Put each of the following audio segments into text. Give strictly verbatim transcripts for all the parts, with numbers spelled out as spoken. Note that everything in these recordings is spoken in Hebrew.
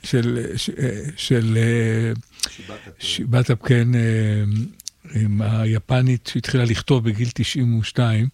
של, של שיבת אפקן, עם היפנית שהתחילה לכתוב בגיל תשעים ושתיים.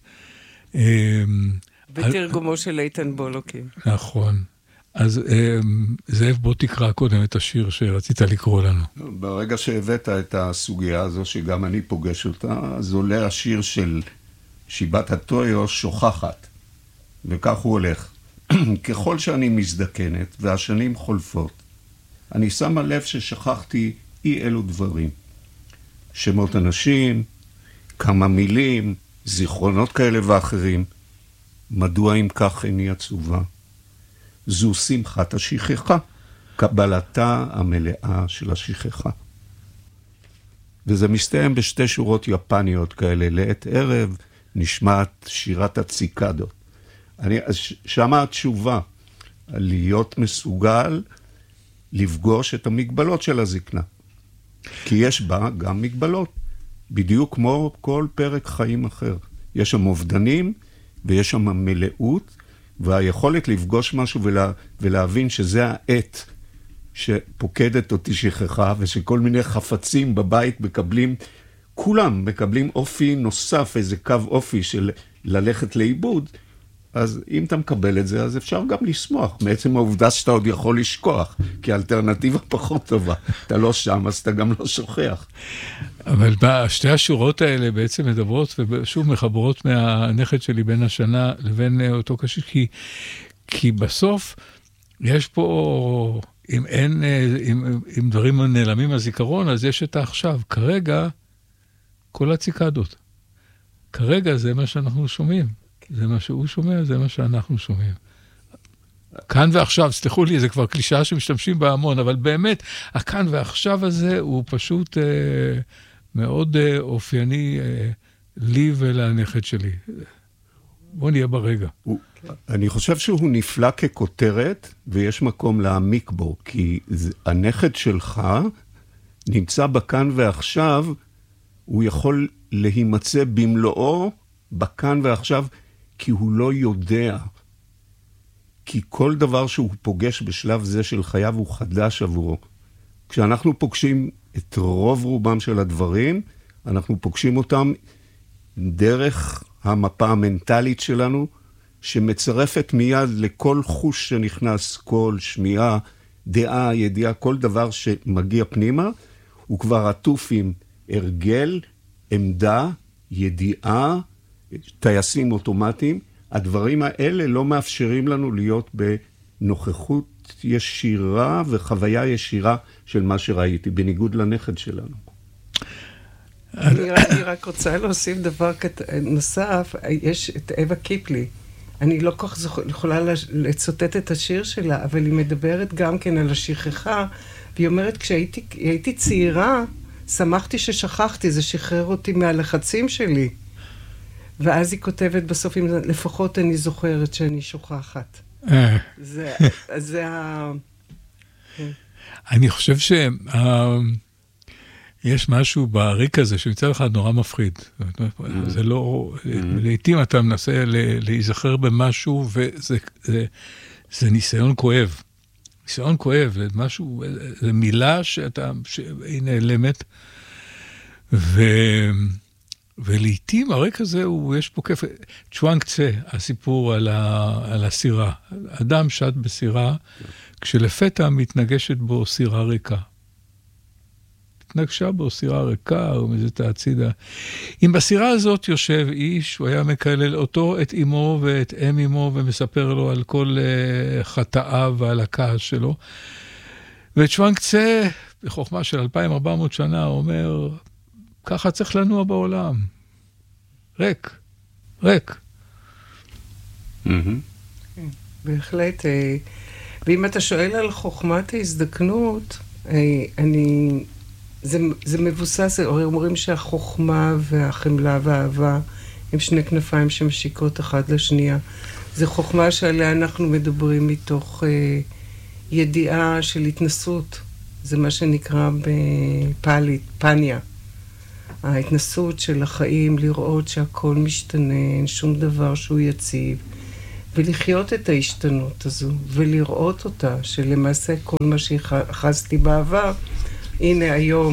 בתרגומו של איתן בולוקי. נכון. אז זאב, בוא תקרא קודם את השיר שרצית לקרוא לנו. ברגע שהבאת את הסוגיה הזו, שגם אני פוגש אותה, אז עולה השיר של שיבת הטויו, שוכחת. וכך הוא הולך. ככל שאני מזדקנת והשנים חולפות, אני שמה לב ששכחתי אי אלו דברים. שמות אנשים, כמה מילים, זיכרונות כאלה ואחרים. מדוע אם כך איני עצובה? זו שמחת השכחה, קבלתה המלאה של השכחה. וזה מסתיים בשתי שורות יפניות כאלה, לעת ערב נשמעת שירת הציקדות. אני, שמה התשובה, להיות מסוגל לפגוש את המגבלות של הזקנה. כי יש בה גם מגבלות, בדיוק כמו כל פרק חיים אחר. יש שם אובדנים ויש שם מלאות, והיכולת לפגוש משהו ולה, ולהבין שזה העת שפוקדת אותי שכחה, ושכל מיני חפצים בבית מקבלים, כולם מקבלים אופי נוסף, איזה קו אופי של ללכת לאיבוד, אז אם אתה מקבל את זה, אז אפשר גם לשמוח, מעצם העובדה שאתה עוד יכול לשכוח, כי האלטרנטיבה פחות טובה. אתה לא שם, אז אתה גם לא שוכח. אבל שתי השורות האלה בעצם מדברות, ושוב מחברות מהנכד שלי בין השנה לבין אותו קשיש, כי, כי בסוף יש פה, אם אין, אם, אם דברים נעלמים מהזיכרון, אז יש את העכשיו. כרגע, כל הציקדות. כרגע זה מה שאנחנו שומעים. זה מה שהוא שומע, זה מה שאנחנו שומעים. כאן ועכשיו, סליחו לי, זה כבר קלישאה שמשתמשים בה המון, אבל באמת, הכאן ועכשיו הזה הוא פשוט אה, מאוד אה, אופייני אה, לי ולנכד שלי. בוא נהיה ברגע. הוא, אני חושב שהוא נפלא ככותרת, ויש מקום להעמיק בו, כי זה, הנכד שלך נמצא בכאן ועכשיו, הוא יכול להימצא במלואו בכאן ועכשיו, כי הוא לא יודע. כי כל דבר שהוא פוגש בשלב זה של חייו הוא חדש עבורו. כשאנחנו פוגשים את רוב רובם של הדברים, אנחנו פוגשים אותם דרך המפה המנטלית שלנו, שמצרפת מיד לכל חוש שנכנס, קול, שמיעה, דעה, ידיעה, כל דבר שמגיע פנימה, הוא כבר עטוף עם הרגל, עמדה, ידיעה, טייסים אוטומטיים. הדברים האלה לא מאפשרים לנו להיות בנוכחות ישירה וחוויה ישירה של מה שראיתי, בניגוד לנכד שלנו. אני רק, אני רק רוצה להוסיף דבר נוסף, יש את אווה קיפלי. אני לא כל כך יכולה לצוטט את השיר שלה, אבל היא מדברת גם כן על השכחה, והיא אומרת, כשהייתי הייתי צעירה, שמחתי ששכחתי, זה שחרר אותי מהלחצים שלי. ואז היא כותבת בסוף, לפחות אני זוכרת שאני שוכחת. זה, זה ה... אני חושב שיש משהו בריק הזה שמצד אחד נורא מפחיד. זה לא... לעתים אתה מנסה להיזכר במשהו, וזה זה, זה ניסיון כואב. ניסיון כואב, זה משהו, זה מילה שאתה, שהיא נעלמת, ו... ולעיתים הרקע הזה, הוא, יש פה כיף, צ'ואנג צה, הסיפור על, ה, על הסירה. אדם שט בסירה, כשלפתע מתנגשת בו סירה ריקה. התנגשה בו סירה ריקה, או מזאת הצידה. אם בסירה הזאת יושב איש, הוא היה מקלל אותו, את אמו ואת אם אמו, ומספר לו על כל uh, חטאיו ועל הכעס שלו. וצ'ואנג צה, בחוכמה של אלפיים וארבע מאות שנה, אומר... ככה צריך לנוע בעולם. ריק. ריק. בהחלט. ואם אתה שואל על חוכמת ההזדקנות, אני, זה, זה מבוסס, אומרים שהחוכמה והחמלה והאהבה הם שני כנפיים שמשיקות אחד לשנייה. זה חוכמה שעליה אנחנו מדברים מתוך ידיעה של התנסות. זה מה שנקרא בפאלית, פניה. ההתנסות של החיים, לראות שהכל משתנה, אין שום דבר שהוא יציב, ולחיות את ההשתנות הזו, ולראות אותה, שלמעשה כל מה שהחזתי בעבר, הנה היום,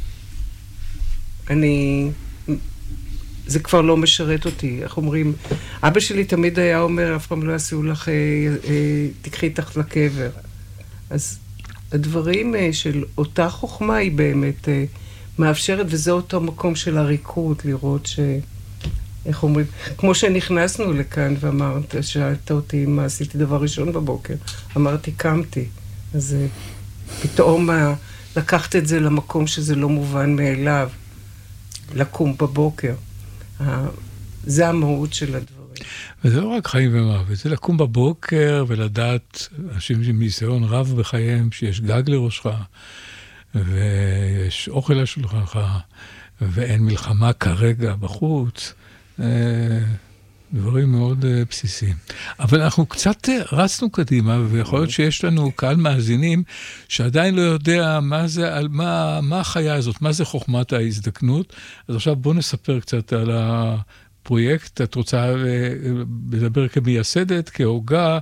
אני, זה כבר לא משרת אותי, איך אומרים, אבא שלי תמיד היה אומר, אף פעם לא עשו לך, אה, אה, תקחי איתך לקבר. אז הדברים אה, של אותה חוכמה היא באמת אה, מאפשרת, וזה אותו מקום של הריקות, לראות ש... איך אומרים, כמו שנכנסנו לכאן ואמרת, שאלת אותי מה עשיתי דבר ראשון בבוקר, אמרתי, קמתי. אז אה, פתאום אה, לקחת את זה למקום שזה לא מובן מאליו, לקום בבוקר. זה המהות של הדברים. וזה לא רק חיים ומוות, זה לקום בבוקר ולדעת, אנשים עם ניסיון רב בחייהם, שיש גג לראשך, ויש אוכל לשולחנך, ואין מלחמה כרגע בחוץ. דברים מאוד בסיסיים. אבל אנחנו קצת רצנו קדימה, ויכול להיות שיש לנו קהל מאזינים, שעדיין לא יודע מה זה, על מה, מה החיה הזאת, מה זה חוכמת ההזדקנות. אז עכשיו בוא נספר קצת על הפרויקט. את רוצה לדבר כמייסדת, כהוגה,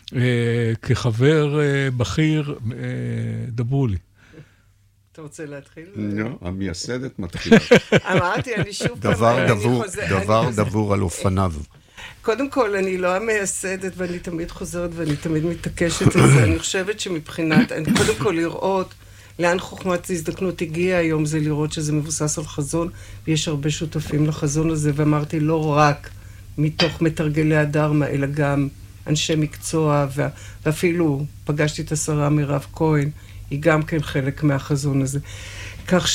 כחבר בכיר, דברו לי. אתה רוצה להתחיל? לא, המייסדת מתחילה. אמרתי, אני שוב פעם... דבר דבור על אופניו. קודם כל, אני לא המייסדת, ואני תמיד חוזרת, ואני תמיד מתעקשת על זה. אני חושבת שמבחינת, אני קודם כל לראות לאן חוכמת ההזדקנות הגיעה היום, זה לראות שזה מבוסס על חזון, ויש הרבה שותפים לחזון הזה, ואמרתי, לא רק מתוך מתרגלי הדרמה, אלא גם אנשי מקצוע, ואפילו פגשתי את השרה מירב כהן, היא גם כן חלק מהחזון הזה. כך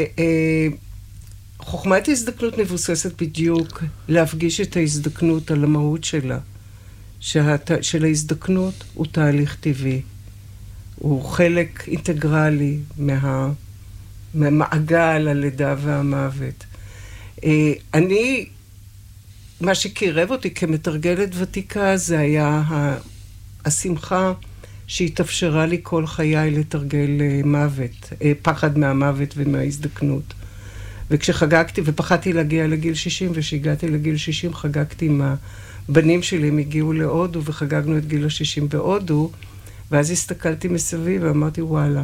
שחוכמת ההזדקנות מבוססת בדיוק להפגיש את ההזדקנות על המהות שלה, שהת... של ההזדקנות הוא תהליך טבעי, הוא חלק אינטגרלי מה... מהמעגל הלידה והמוות. אני, מה שקירב אותי כמתרגלת ותיקה, זה היה השמחה שהתאפשרה לי כל חיי לתרגל מוות, פחד מהמוות ומההזדקנות. וכשחגגתי, ופחדתי להגיע לגיל שישים, וכשהגעתי לגיל שישים חגגתי עם הבנים שלי, הם הגיעו להודו, וחגגנו את גיל השישים בהודו, ואז הסתכלתי מסביב ואמרתי, וואלה,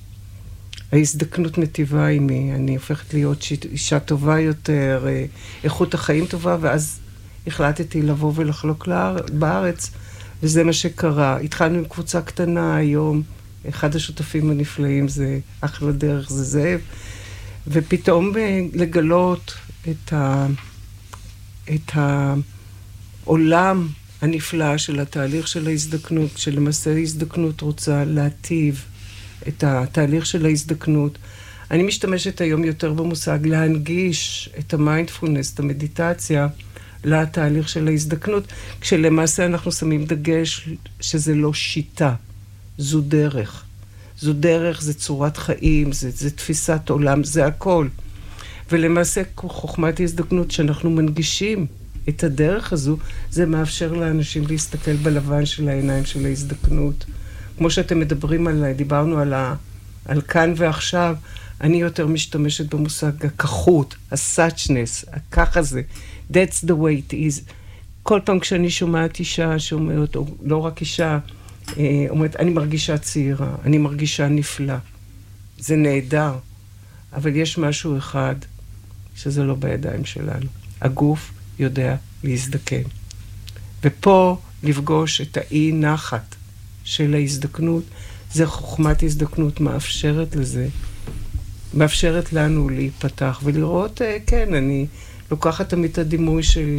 ההזדקנות מטיבה עימי, אני הופכת להיות אישה טובה יותר, איכות החיים טובה, ואז החלטתי לבוא ולחלוק בארץ, וזה מה שקרה. התחלנו עם קבוצה קטנה היום, אחד השותפים הנפלאים זה אחלה דרך, זה זאב, ופתאום לגלות את, ה, את העולם הנפלא של התהליך של ההזדקנות, שלמעשה ההזדקנות רוצה להטיב את התהליך של ההזדקנות. אני משתמשת היום יותר במושג להנגיש את המיינדפולנס, את המדיטציה, לתהליך של ההזדקנות, כשלמעשה אנחנו שמים דגש שזה לא שיטה, זו דרך. זו דרך, זה צורת חיים, זה, זה תפיסת עולם, זה הכל. ולמעשה חוכמת ההזדקנות, שאנחנו מנגישים את הדרך הזו, זה מאפשר לאנשים להסתכל בלבן של העיניים של ההזדקנות. כמו שאתם מדברים עליי, דיברנו על, ה, על כאן ועכשיו, אני יותר משתמשת במושג הכחות, ה-suchness, הכך הזה. That's the way it is. כל פעם כשאני שומעת אישה שאומרת, או לא רק אישה, אומרת, אני מרגישה צעירה, אני מרגישה נפלא. זה נהדר, אבל יש משהו אחד שזה לא בידיים שלנו. הגוף יודע להזדקן. ופה לפגוש את האי נחת של ההזדקנות, זה חוכמת הזדקנות מאפשרת לזה, מאפשרת לנו להיפתח ולראות, כן, אני לוקחת תמיד את הדימוי של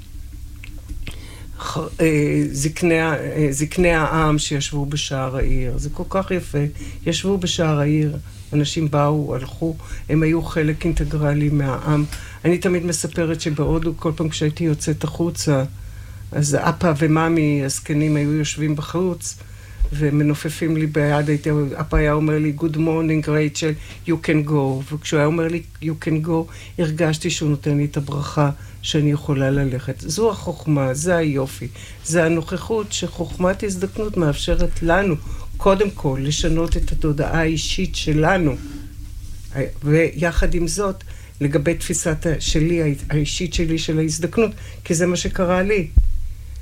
זקני, זקני העם שישבו בשער העיר. זה כל כך יפה. ישבו בשער העיר, אנשים באו, הלכו, הם היו חלק אינטגרלי מהעם. אני תמיד מספרת שבהודו, כל פעם כשהייתי יוצאת החוצה, אז אפה וממי, הזקנים, היו יושבים בחוץ, ומנופפים לי ביד, אפה היה אומר לי, Good morning, Rachel, you can go. וכשהוא היה אומר לי, you can go, הרגשתי שהוא נותן לי את הברכה שאני יכולה ללכת. זו החוכמה, זה היופי. זה הנוכחות שחוכמת הזדקנות מאפשרת לנו, קודם כל, לשנות את התודעה האישית שלנו. ויחד עם זאת, לגבי תפיסת שלי, האישית שלי של ההזדקנות, כי זה מה שקרה לי.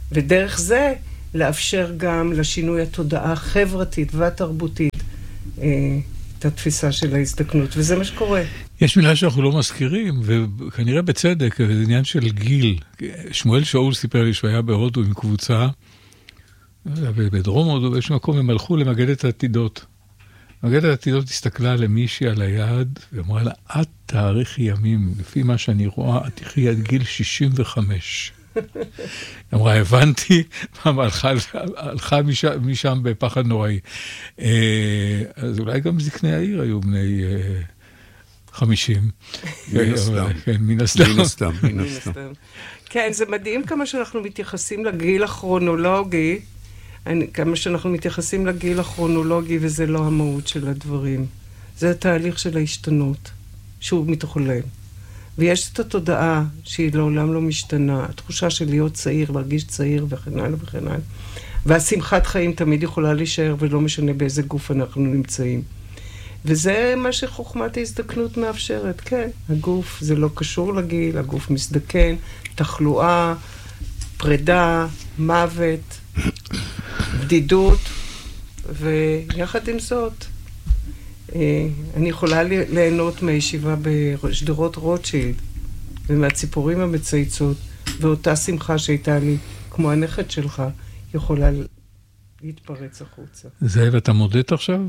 ודרך זה לאפשר גם לשינוי התודעה החברתית והתרבותית את התפיסה של ההזדקנות, וזה מה שקורה. יש מילה שאנחנו לא מזכירים, וכנראה בצדק, זה עניין של גיל. שמואל שאול סיפר לי שהוא היה בהודו עם קבוצה, בדרום הודו, באיזשהו מקום הם הלכו למגדת העתידות. מגדת העתידות הסתכלה למישהי על היד, ואמרה לה, את תאריכי ימים, לפי מה שאני רואה, את תחי עד גיל שישים וחמש. היא אמרה, הבנתי, הלכה, הלכה משם, משם בפחד נוראי. אז אולי גם זקני העיר היו בני חמישים. מן הסתם. כן, מן הסתם. מן הסתם, מן הסתם. כן, זה מדהים כמה שאנחנו מתייחסים לגיל הכרונולוגי, כמה שאנחנו מתייחסים לגיל הכרונולוגי, וזה לא המהות של הדברים. זה התהליך של ההשתנות, שהוא מתחולל. ויש את התודעה שהיא לעולם לא משתנה, התחושה של להיות צעיר, להרגיש צעיר וכן הלאה וכן הלאה. והשמחת חיים תמיד יכולה להישאר, ולא משנה באיזה גוף אנחנו נמצאים. וזה מה שחוכמת ההזדקנות מאפשרת, כן. הגוף זה לא קשור לגיל, הגוף מזדקן, תחלואה, פרידה, מוות, בדידות, ויחד עם זאת, אני יכולה ליהנות מהישיבה בשדרות רוטשילד, ומהציפורים המצייצות, ואותה שמחה שהייתה לי, כמו הנכד שלך, יכולה להתפרץ החוצה. זאב, אתה מודד עכשיו?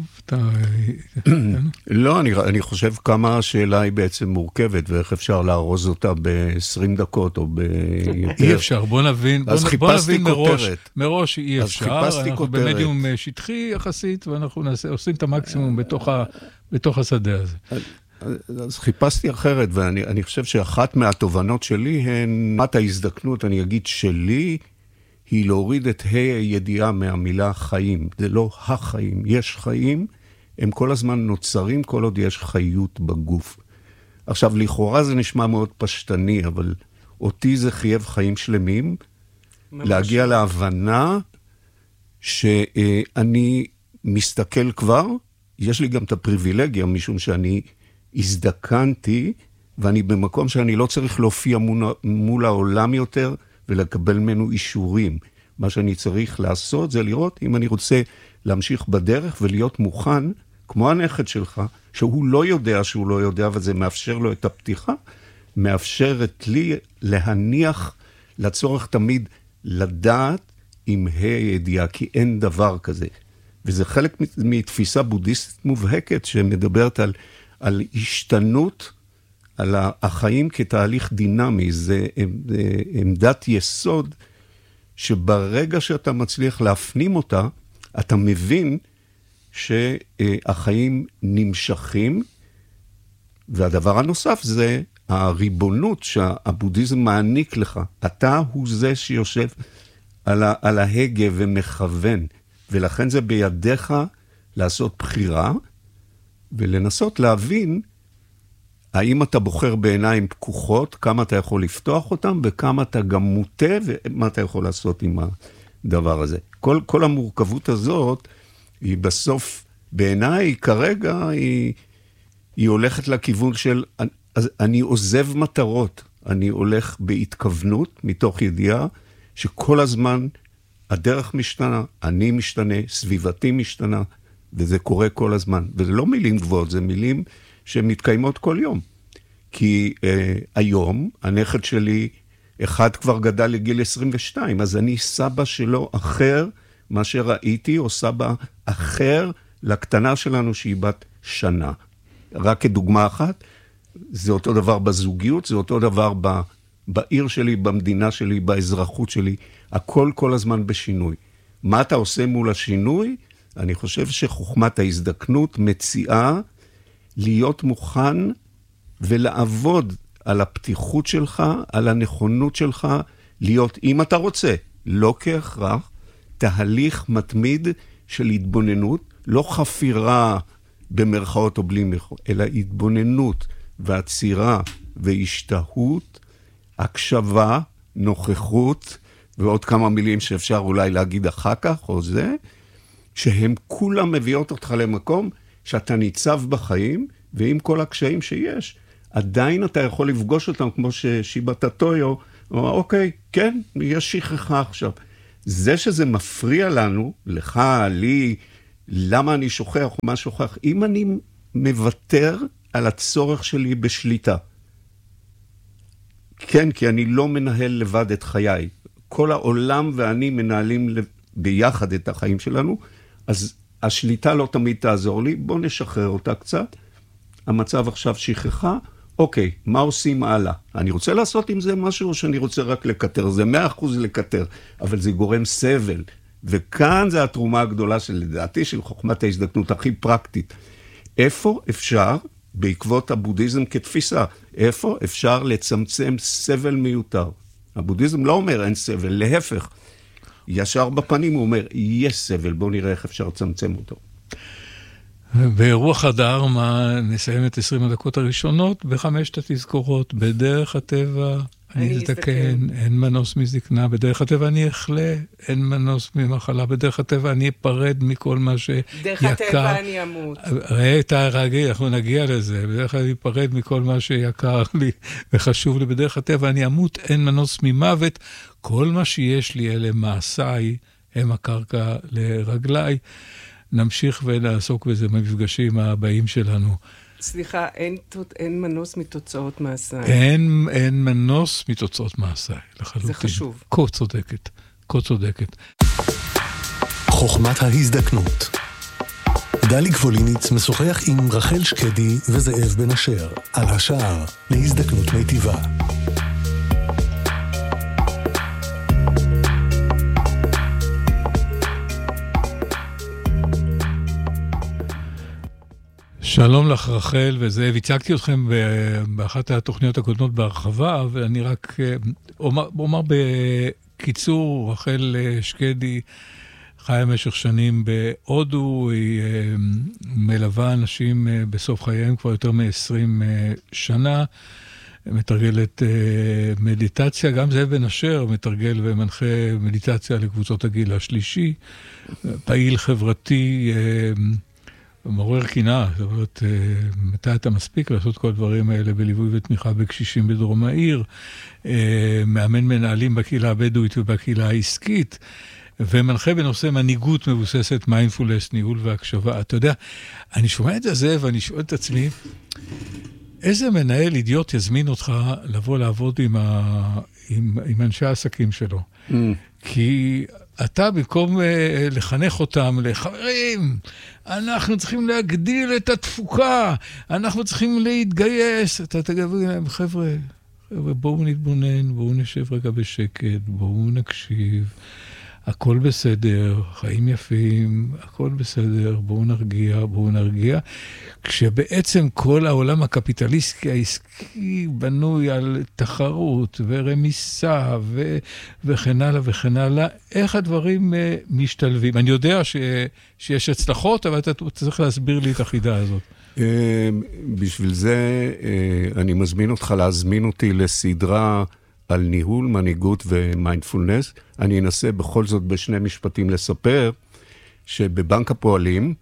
לא, אני חושב כמה השאלה היא בעצם מורכבת, ואיך אפשר לארוז אותה ב-עשרים דקות או ביותר. אי אפשר, בוא נבין, אז חיפשתי כותרת. מראש אי אפשר. אז חיפשתי אנחנו כותרת. במדיום שטחי יחסית, ואנחנו עושים את המקסימום בתוך השדה הזה. אז חיפשתי אחרת, ואני חושב שאחת מהתובנות שלי הן, מת ההזדקנות, אני אגיד שלי, היא להוריד את הידיעה מהמילה חיים. זה לא החיים. יש חיים, הם כל הזמן נוצרים, כל עוד יש חיות בגוף. עכשיו, לכאורה זה נשמע מאוד פשטני, אבל אותי זה חייב חיים שלמים, להגיע להבנה שאני מסתכל כבר, יש לי גם את הפריבילגיה, משום שאני הזדקנתי, ואני במקום שאני לא צריך להופיע מול, מול העולם יותר, ולקבל ממנו אישורים. מה שאני צריך לעשות זה לראות אם אני רוצה להמשיך בדרך ולהיות מוכן, כמו הנכד שלך, שהוא לא יודע שהוא לא יודע, וזה מאפשר לו את הפתיחה, מאפשרת לי להניח לצורך תמיד לדעת עם הידיעה, כי אין דבר כזה. וזה חלק מתפיסה בודהיסטית מובהקת, שמדברת על, על השתנות, על החיים כתהליך דינמי. זה עמדת יסוד שברגע שאתה מצליח להפנים אותה, אתה מבין שהחיים נמשכים, והדבר הנוסף זה הריבונות שהבודהיזם מעניק לך. אתה הוא זה שיושב על, ה, על ההגה ומכוון, ולכן זה בידיך לעשות בחירה, ולנסות להבין האם אתה בוחר בעיניים פקוחות, כמה אתה יכול לפתוח אותם, וכמה אתה גם מוטה, ומה אתה יכול לעשות עם הדבר הזה. כל, כל המורכבות הזאת, היא בסוף, בעיניי, כרגע, היא, היא הולכת לכיוון של, אז אני עוזב מטרות, אני הולך בהתכוונות, מתוך ידיעה, שכל הזמן הדרך משתנה, אני משתנה, סביבתי משתנה, וזה קורה כל הזמן. וזה לא מילים גבוהות, זה מילים שמתקיימות כל יום. כי אה, היום, הנכד שלי, אחד כבר גדל לגיל עשרים ושתיים, אז אני סבא שלו אחר, מה שראיתי, או סבא אחר לקטנה שלנו שהיא בת שנה. רק כדוגמה אחת, זה אותו דבר בזוגיות, זה אותו דבר ב, בעיר שלי, במדינה שלי, באזרחות שלי, הכל כל הזמן בשינוי. מה אתה עושה מול השינוי? אני חושב שחוכמת ההזדקנות מציעה להיות מוכן ולעבוד על הפתיחות שלך, על הנכונות שלך, להיות, אם אתה רוצה, לא כהכרח, תהליך מתמיד של התבוננות, לא חפירה במרכאות או בלי מרכאות, אלא התבוננות ועצירה והשתהות, הקשבה, נוכחות, ועוד כמה מילים שאפשר אולי להגיד אחר כך, או זה, שהם כולם מביאות אותך למקום שאתה ניצב בחיים, ועם כל הקשיים שיש, עדיין אתה יכול לפגוש אותם, כמו ששיבת הטויו, או אוקיי, כן, יש שכחה עכשיו. זה שזה מפריע לנו, לך, לי, למה אני שוכח או מה שוכח, אם אני מוותר על הצורך שלי בשליטה. כן, כי אני לא מנהל לבד את חיי. כל העולם ואני מנהלים ביחד את החיים שלנו, אז השליטה לא תמיד תעזור לי, בוא נשחרר אותה קצת. המצב עכשיו שכחה, אוקיי, מה עושים הלאה? אני רוצה לעשות עם זה משהו או שאני רוצה רק לקטר? זה מאה אחוז לקטר, אבל זה גורם סבל. וכאן זה התרומה הגדולה של, לדעתי, של חוכמת ההזדקנות הכי פרקטית. איפה אפשר, בעקבות הבודהיזם כתפיסה, איפה אפשר לצמצם סבל מיותר? הבודהיזם לא אומר אין סבל, להפך. ישר בפנים הוא אומר, יש סבל, בואו נראה איך אפשר לצמצם אותו. ברוח הדרמה נסיים את עשרים הדקות הראשונות בחמשת התזכורות, בדרך הטבע אני אזדקן, אין מנוס מזקנה, בדרך הטבע אני אחלה, אין מנוס ממחלה, בדרך הטבע אני אפרד מכל מה שיקר. בדרך הטבע אני אמות. ראה, תרגיל, אנחנו נגיע לזה, בדרך כלל אני אפרד מכל מה שיקר לי וחשוב לי, בדרך הטבע אני אמות, אין מנוס ממוות, כל מה שיש לי אלה מעשיי, הם הקרקע לרגליי. נמשיך ונעסוק בזה במפגשים הבאים שלנו. סליחה, אין, אין מנוס מתוצאות מעשיי. אין, אין מנוס מתוצאות מעשיי, לחלוטין. זה חשוב. כה צודקת, כה צודקת. חוכמת ההזדקנות. דלי גבוליניץ משוחח עם רחל שקדי וזאב בן אשר על השער להזדקנות מיטיבה. שלום לך רחל וזאב, הצגתי אתכם באחת התוכניות הקודמות בהרחבה, ואני רק אומר, אומר בקיצור, רחל שקדי חיה במשך שנים בהודו, היא מלווה אנשים בסוף חייהם כבר יותר מ-עשרים שנה, מתרגלת מדיטציה, גם זאב בן אשר מתרגל ומנחה מדיטציה לקבוצות הגיל השלישי, פעיל חברתי, מעורר קנאה, זאת אומרת, מתי אתה מספיק לעשות כל הדברים האלה בליווי ותמיכה בקשישים בדרום העיר, מאמן מנהלים בקהילה הבדואית ובקהילה העסקית, ומנחה בנושא מנהיגות מבוססת מיינדפולנס, ניהול והקשבה. אתה יודע, אני שומע את זה ואני שואל את עצמי, איזה מנהל אידיוט יזמין אותך לבוא לעבוד עם, ה... עם... עם אנשי העסקים שלו? Mm. כי אתה במקום uh, לחנך אותם לחברים, אנחנו צריכים להגדיל את התפוקה, אנחנו צריכים להתגייס. אתה תגיד להם, חבר'ה, חבר'ה, בואו נתבונן, בואו נשב רגע בשקט, בואו נקשיב. הכל בסדר, חיים יפים, הכל בסדר, בואו נרגיע, בואו נרגיע. כשבעצם כל העולם הקפיטליסטי העסקי בנוי על תחרות ורמיסה ו- וכן הלאה וכן הלאה, איך הדברים uh, משתלבים? אני יודע ש- שיש הצלחות, אבל אתה צריך להסביר לי את החידה הזאת. בשביל זה אני מזמין אותך להזמין אותי לסדרה על ניהול, מנהיגות ומיינדפולנס. אני אנסה בכל זאת בשני משפטים לספר שבבנק הפועלים,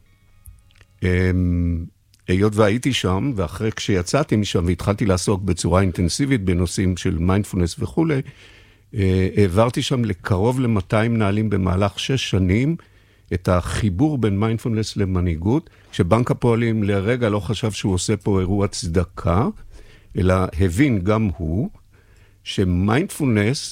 היות והייתי שם, ואחרי כשיצאתי משם והתחלתי לעסוק בצורה אינטנסיבית בנושאים של מיינדפולנס וכו', העברתי שם לקרוב ל-מאתיים מנהלים במהלך שש שנים, את החיבור בין מיינדפולנס למנהיגות, שבנק הפועלים לרגע לא חשב שהוא עושה פה אירוע צדקה, אלא הבין גם הוא, שמיינדפולנס,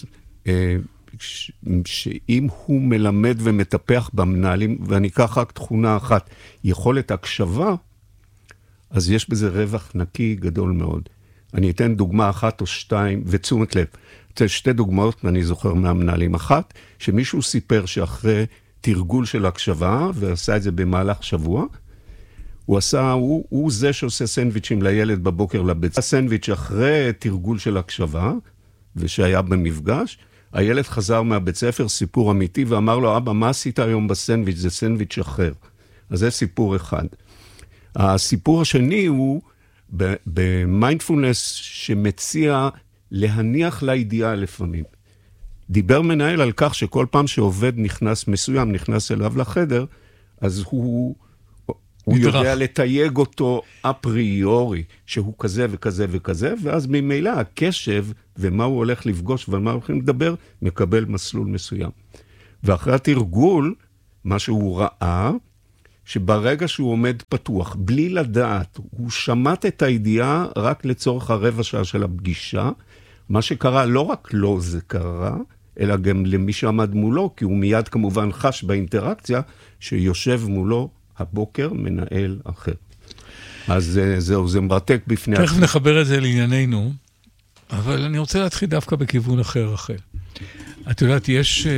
שאם הוא מלמד ומטפח במנהלים, ואני אקח רק תכונה אחת, יכולת הקשבה, אז יש בזה רווח נקי גדול מאוד. אני אתן דוגמה אחת או שתיים, ותשומת לב. זה שתי דוגמאות, אני זוכר מהמנהלים. אחת, שמישהו סיפר שאחרי תרגול של הקשבה, ועשה את זה במהלך שבוע, הוא עשה, הוא, הוא זה שעושה סנדוויצ'ים לילד בבוקר לבית. הסנדוויץ' אחרי תרגול של הקשבה, ושהיה במפגש, הילד חזר מהבית ספר, סיפור אמיתי, ואמר לו, אבא, מה עשית היום בסנדוויץ'? זה סנדוויץ' אחר. אז זה סיפור אחד. הסיפור השני הוא במיינדפולנס שמציע להניח לידיעה לפעמים. דיבר מנהל על כך שכל פעם שעובד נכנס מסוים, נכנס אליו לחדר, אז הוא, הוא יודע לתייג אותו אפריורי, שהוא כזה וכזה וכזה, ואז ממילא הקשב ומה הוא הולך לפגוש ומה הולכים לדבר, מקבל מסלול מסוים. ואחרי התרגול, מה שהוא ראה, שברגע שהוא עומד פתוח, בלי לדעת, הוא שמט את הידיעה רק לצורך הרבע שעה של הפגישה, מה שקרה, לא רק לו זה קרה, אלא גם למי שעמד מולו, כי הוא מיד כמובן חש באינטראקציה, שיושב מולו הבוקר מנהל אחר. אז זהו, זה מרתק בפני עצמי. תכף נחבר את זה לענייננו, אבל אני רוצה להתחיל דווקא בכיוון אחר אחר. את יודעת, יש...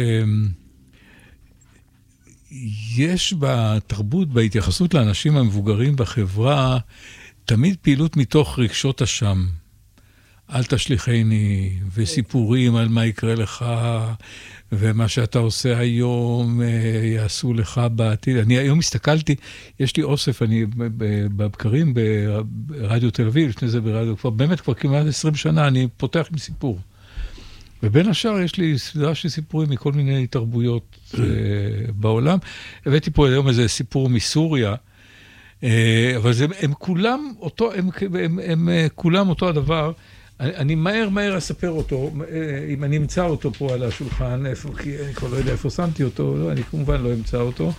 יש בתרבות, בהתייחסות לאנשים המבוגרים בחברה, תמיד פעילות מתוך רגשות אשם. אל תשליחני, וסיפורים על מה יקרה לך, ומה שאתה עושה היום יעשו לך בעתיד. אני היום הסתכלתי, יש לי אוסף, אני בבקרים ברדיו תל אביב, לפני זה ברדיו, כבר, באמת כבר כמעט עשרים שנה, אני פותח עם סיפור. ובין השאר יש לי סדרה של סיפורים מכל מיני תרבויות בעולם. הבאתי פה היום איזה סיפור מסוריה, אבל זה, הם כולם אותו, הם, הם, הם כולם אותו הדבר. אני, אני מהר מהר אספר אותו, אם אני אמצא אותו פה על השולחן, איפה, כי אני כבר לא יודע איפה שמתי אותו, לא, אני כמובן לא אמצא אותו.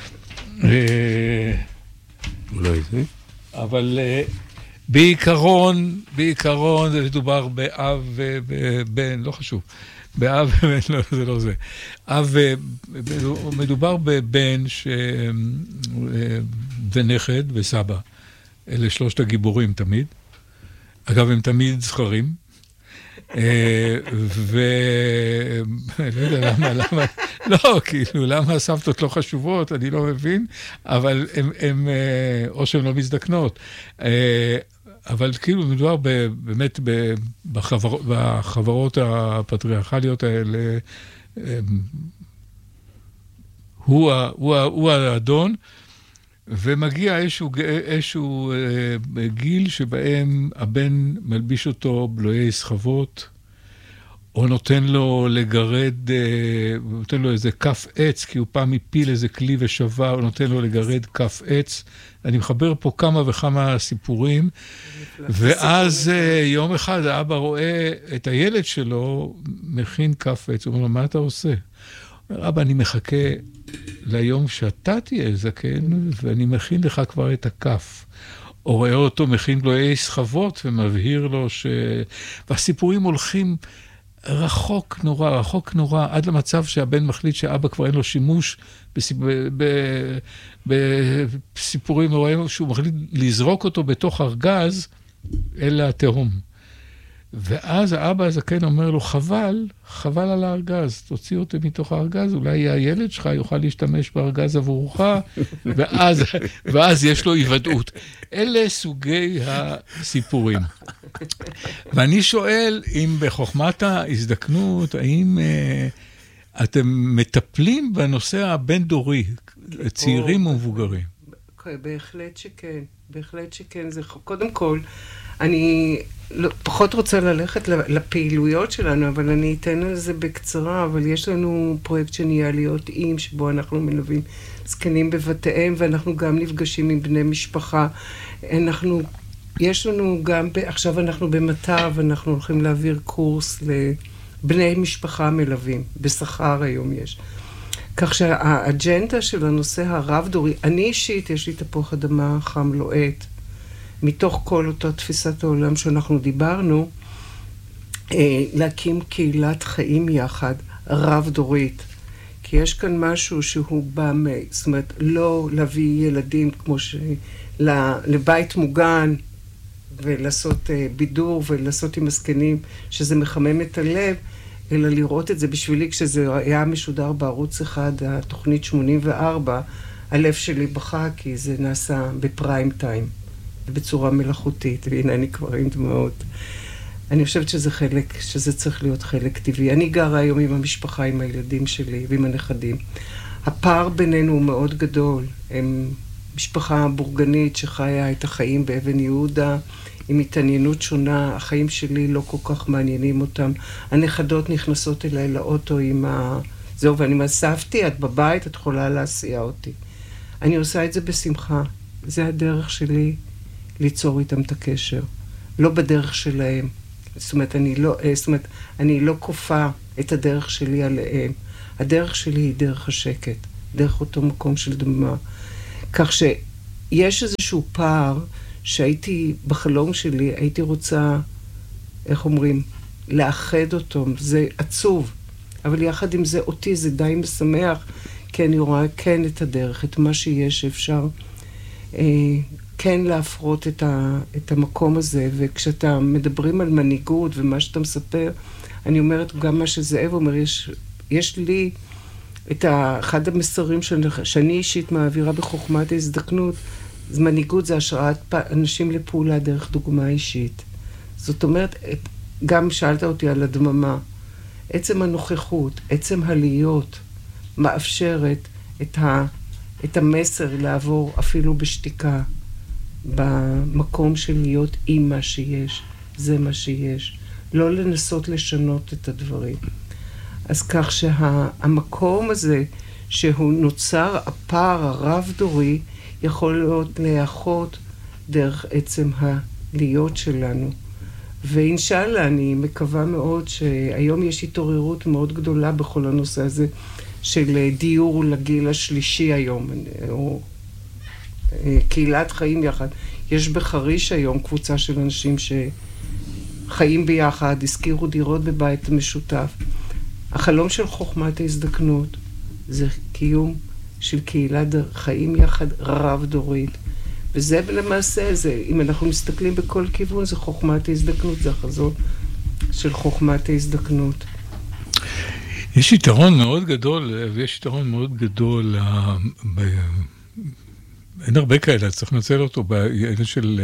אולי זה. אבל בעיקרון, בעיקרון זה מדובר באב ובן, לא חשוב. באב ובן, לא, זה לא זה. אב, מדובר בבן ש... ונכד וסבא. אלה שלושת הגיבורים תמיד. אגב, הם תמיד זכרים. ו... לא יודע למה, למה... לא, כאילו, למה הסבתות לא חשובות, אני לא מבין, אבל הם, הם או שהן לא מזדקנות. אבל כאילו מדובר באמת בחבר, בחברות הפטריארכליות האלה, הוא, הוא, הוא האדון, ומגיע איזשהו, איזשהו גיל שבהם הבן מלביש אותו בלויי סחבות, או נותן לו לגרד, נותן לו איזה כף עץ, כי הוא פעם הפיל איזה כלי ושווה, או נותן לו לגרד כף עץ. אני מחבר פה כמה וכמה סיפורים, ואז יום אחד האבא רואה את הילד שלו מכין כף עץ, הוא אומר לו, מה אתה עושה? הוא אומר, אבא, אני מחכה ליום שאתה תהיה זקן, ואני מכין לך כבר את הכף. או רואה אותו מכין בלויי סחבות, ומבהיר לו ש... והסיפורים הולכים רחוק נורא, רחוק נורא, עד למצב שהבן מחליט שאבא כבר אין לו שימוש בסיפ... בסיפורים נוראים, שהוא מחליט לזרוק אותו בתוך ארגז אל התהום. ואז האבא הזקן אומר לו, חבל, חבל על הארגז, תוציא אותי מתוך הארגז, אולי הילד שלך יוכל להשתמש בארגז עבורך, ואז, ואז יש לו היוודעות. אלה סוגי הסיפורים. ואני שואל, אם בחוכמת ההזדקנות, האם uh, אתם מטפלים בנושא הבין-דורי, צעירים ומבוגרים? בהחלט שכן, בהחלט שכן. זה, קודם כל, אני לא, פחות רוצה ללכת לפעילויות שלנו, אבל אני אתן על זה בקצרה, אבל יש לנו פרויקט שנהיה להיות עם, שבו אנחנו מלווים זקנים בבתיהם, ואנחנו גם נפגשים עם בני משפחה. אנחנו, יש לנו גם, עכשיו אנחנו במטב, אנחנו הולכים להעביר קורס לבני משפחה מלווים, בשכר היום יש. כך שהאג'נדה של הנושא הרב-דורי, אני אישית, יש לי תפוח אדמה חם לוהט, מתוך כל אותה תפיסת העולם שאנחנו דיברנו, להקים קהילת חיים יחד, רב-דורית. כי יש כאן משהו שהוא בא, זאת אומרת, לא להביא ילדים כמו ש... לבית מוגן, ולעשות בידור, ולעשות עם הזקנים, שזה מחמם את הלב, אלא לראות את זה בשבילי, כשזה היה משודר בערוץ אחד, התוכנית שמונים וארבע, הלב שלי בכה, כי זה נעשה בפריים טיים. בצורה מלאכותית, והנה אני כבר עם דמעות. אני חושבת שזה חלק, שזה צריך להיות חלק טבעי. אני גרה היום עם המשפחה, עם הילדים שלי ועם הנכדים. הפער בינינו הוא מאוד גדול. הם משפחה בורגנית שחיה את החיים באבן יהודה, עם התעניינות שונה. החיים שלי לא כל כך מעניינים אותם. הנכדות נכנסות אליי לאוטו עם ה... זהו, ואני מספתי, את בבית, את יכולה להסיע אותי. אני עושה את זה בשמחה. זה הדרך שלי. ליצור איתם את הקשר, לא בדרך שלהם. זאת אומרת, אני לא, זאת אומרת, אני לא כופה את הדרך שלי עליהם. הדרך שלי היא דרך השקט, דרך אותו מקום של דממה. כך שיש איזשהו פער שהייתי, בחלום שלי, הייתי רוצה, איך אומרים, לאחד אותו. זה עצוב, אבל יחד עם זה אותי זה די משמח, כי אני רואה כן את הדרך, את מה שיש שאפשר אה, כן להפרות את, ה, את המקום הזה. וכשאתה מדברים על מנהיגות ומה שאתה מספר, אני אומרת גם מה שזאב אומר, יש, יש לי את אחד המסרים שאני, שאני אישית מעבירה בחוכמת ההזדקנות, מנהיגות זה השראת אנשים לפעולה דרך דוגמה אישית. זאת אומרת, גם שאלת אותי על הדממה, עצם הנוכחות, עצם הלהיות, מאפשרת את, ה, את המסר לעבור אפילו בשתיקה, במקום של להיות עם מה שיש, זה מה שיש. לא לנסות לשנות את הדברים. אז כך שהמקום הזה, שהוא נוצר הפער הרב-דורי, יכול להיות לאחות דרך עצם הלהיות שלנו. ואינשאללה, אני מקווה מאוד שהיום יש התעוררות מאוד גדולה בכל הנושא הזה של דיור לגיל השלישי היום, או קהילת חיים יחד. יש בחריש היום קבוצה של אנשים שחיים ביחד, הזכירו דירות בבית משותף. החלום של חוכמת ההזדקנות זה קיום של קהילת חיים יחד רב-דורית. וזה למעשה, זה, אם אנחנו מסתכלים בכל כיוון, זה חוכמת ההזדקנות, זה החזון של חוכמת ההזדקנות. יש יתרון מאוד גדול, ויש יתרון מאוד גדול, ב... אין הרבה כאלה, צריך לנצל אותו בעניין של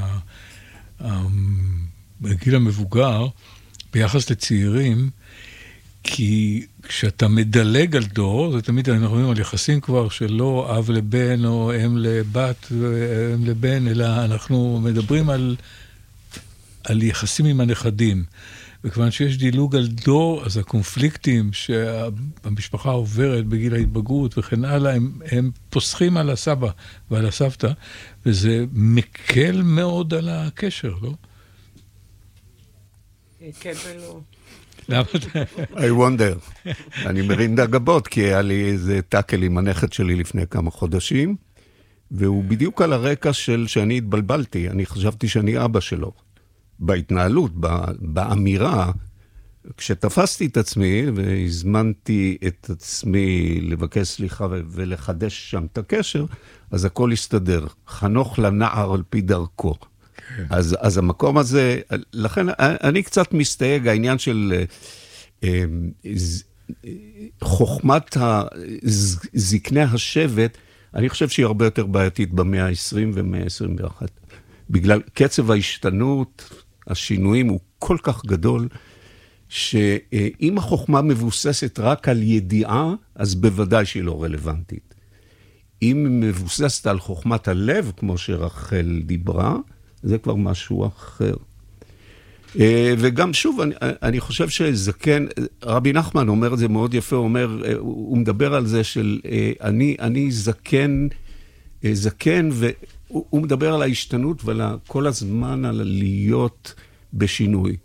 הגיל המבוגר, ביחס לצעירים, כי כשאתה מדלג על דור, זה תמיד אנחנו רואים על יחסים כבר שלא אב לבן או אם לבת ואם לבן, אלא אנחנו מדברים על, על יחסים עם הנכדים. וכיוון שיש דילוג על דור, אז הקונפליקטים שהמשפחה עוברת בגיל ההתבגרות וכן הלאה, הם, הם פוסחים על הסבא ועל הסבתא, וזה מקל מאוד על הקשר, לא? כן ולא. I wonder. אני מרים דגבות, כי היה לי איזה טאקל עם הנכד שלי לפני כמה חודשים, והוא בדיוק על הרקע של שאני התבלבלתי. אני חשבתי שאני אבא שלו. בהתנהלות, באמירה, כשתפסתי את עצמי והזמנתי את עצמי לבקש סליחה ולחדש שם את הקשר, אז הכל הסתדר. חנוך לנער על פי דרכו. אז, אז המקום הזה, לכן אני קצת מסתייג, העניין של אה, ז, חוכמת זקני השבט, אני חושב שהיא הרבה יותר בעייתית במאה ה-עשרים ומאה ה-עשרים ואחת. בגלל קצב ההשתנות, השינויים הוא כל כך גדול, שאם החוכמה מבוססת רק על ידיעה, אז בוודאי שהיא לא רלוונטית. אם היא מבוססת על חוכמת הלב, כמו שרחל דיברה, זה כבר משהו אחר. וגם שוב, אני, אני חושב שזקן, רבי נחמן אומר את זה מאוד יפה, הוא אומר, הוא מדבר על זה של, אני, אני זקן, זקן, והוא מדבר על ההשתנות וכל הזמן על להיות בשינוי.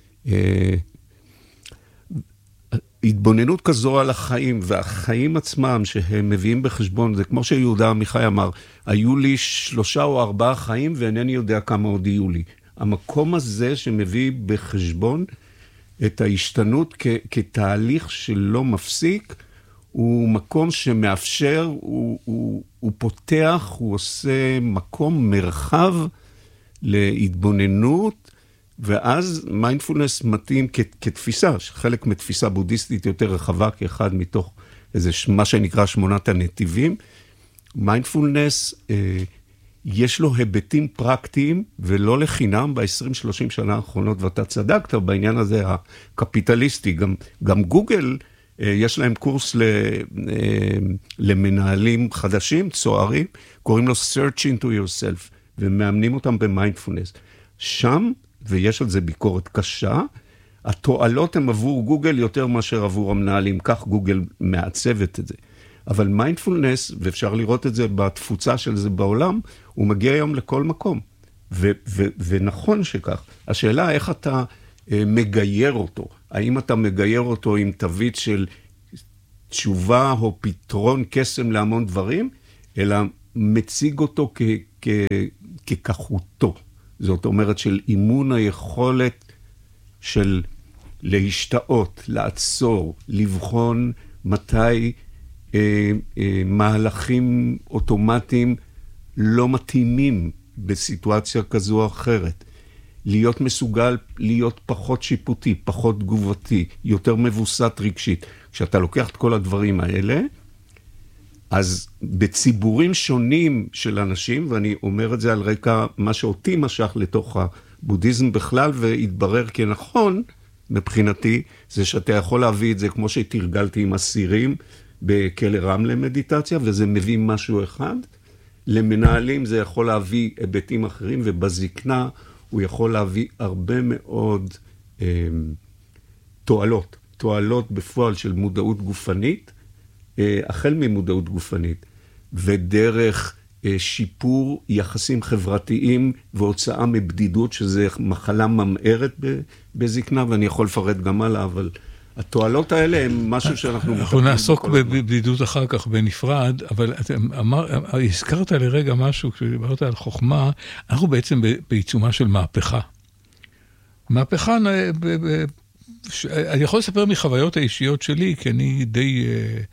התבוננות כזו על החיים, והחיים עצמם שהם מביאים בחשבון, זה כמו שיהודה עמיחי אמר, היו לי שלושה או ארבעה חיים ואינני יודע כמה עוד יהיו לי. המקום הזה שמביא בחשבון את ההשתנות כ- כתהליך שלא מפסיק, הוא מקום שמאפשר, הוא, הוא, הוא פותח, הוא עושה מקום מרחב להתבוננות, ואז מיינדפולנס מתאים כ- כתפיסה, חלק מתפיסה בודהיסטית יותר רחבה, כאחד מתוך איזה מה שנקרא שמונת הנתיבים. מיינדפולנס, אה, יש לו היבטים פרקטיים, ולא לחינם ב-עשרים שלושים שנה האחרונות, ואתה צדקת בעניין הזה הקפיטליסטי. גם, גם גוגל, אה, יש להם קורס ל, אה, למנהלים חדשים, צוערים, קוראים לו Search into yourself, ומאמנים אותם במיינדפולנס. שם, ויש על זה ביקורת קשה, התועלות הן עבור גוגל יותר מאשר עבור המנהלים, כך גוגל מעצבת את זה. אבל מיינדפולנס, ואפשר לראות את זה בתפוצה של זה בעולם, הוא מגיע היום לכל מקום. ו- ו- ונכון שכך. השאלה איך אתה אה, מגייר אותו. האם אתה מגייר אותו עם תווית של תשובה או פתרון קסם להמון דברים, אלא מציג אותו כ, כ, ככחותו. זאת אומרת של אימון היכולת של להשתאות, לעצור, לבחון מתי אה, אה, מהלכים אוטומטיים לא מתאימים בסיטואציה כזו או אחרת. להיות מסוגל להיות פחות שיפוטי, פחות תגובתי, יותר מבוסת רגשית. כשאתה לוקח את כל הדברים האלה, אז בציבורים שונים של אנשים, ואני אומר את זה על רקע מה שאותי משך לתוך הבודהיזם בכלל, והתברר כנכון מבחינתי, זה שאתה יכול להביא את זה כמו שתרגלתי עם אסירים בכלא רמלה מדיטציה, וזה מביא משהו אחד. למנהלים זה יכול להביא היבטים אחרים, ובזקנה הוא יכול להביא הרבה מאוד אה, תועלות. תועלות בפועל של מודעות גופנית, אה, החל ממודעות גופנית, ודרך אה, שיפור יחסים חברתיים והוצאה מבדידות, שזה מחלה ממארת בזקנה, ואני יכול לפרט גם עליה, אבל התועלות האלה הם משהו שאנחנו... אנחנו נעסוק בבדידות אחר כך בנפרד, אבל אתם אמר, הזכרת לרגע משהו, כשדיברת על חוכמה, אנחנו בעצם בעיצומה של מהפכה. מהפכה, אני יכול לספר מחוויות האישיות שלי, כי אני די...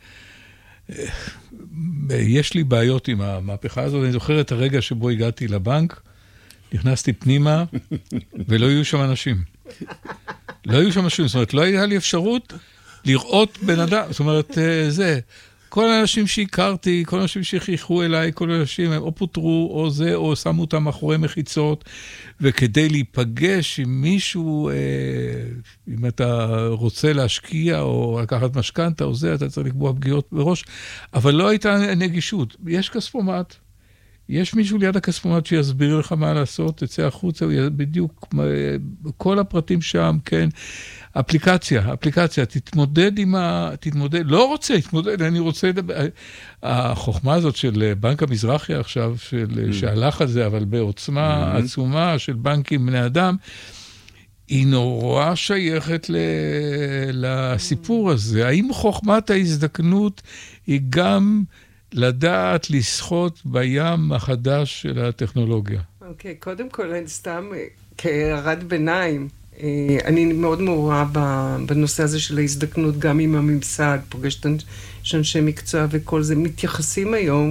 יש לי בעיות עם המהפכה הזאת. אני זוכר את הרגע שבו הגעתי לבנק, נכנסתי פנימה, ולא היו שם אנשים. לא היו שם אנשים, זאת אומרת, לא היה לי אפשרות לראות בן אדם, זאת אומרת, זה, כל האנשים שהכרתי, כל האנשים שחייכו אליי, כל האנשים, הם או פוטרו, או זה, או שמו אותם מאחורי מחיצות, וכדי להיפגש עם מישהו, אם אתה רוצה להשקיע, או לקחת משכנתה, או זה, אתה צריך לקבוע פגיעות בראש, אבל לא הייתה נגישות. יש כספומט, יש מישהו ליד הכספומט שיסביר לך מה לעשות, תצא החוצה, בדיוק כל הפרטים שם, כן, אפליקציה, אפליקציה, תתמודד עם ה... תתמודד, לא רוצה להתמודד, אני רוצה... החוכמה הזאת של בנק המזרחי עכשיו, של, שהלך על זה, אבל בעוצמה עצומה של בנקים בני אדם, היא נורא שייכת ל... לסיפור הזה. האם חוכמת ההזדקנות היא גם... לדעת לשחות בים החדש של הטכנולוגיה? אוקיי, okay, קודם כל, אני סתם כהערת ביניים, אני מאוד מעורה בנושא הזה של ההזדקנות, גם עם הממסד, פוגשת אנשי מקצוע וכל זה, מתייחסים היום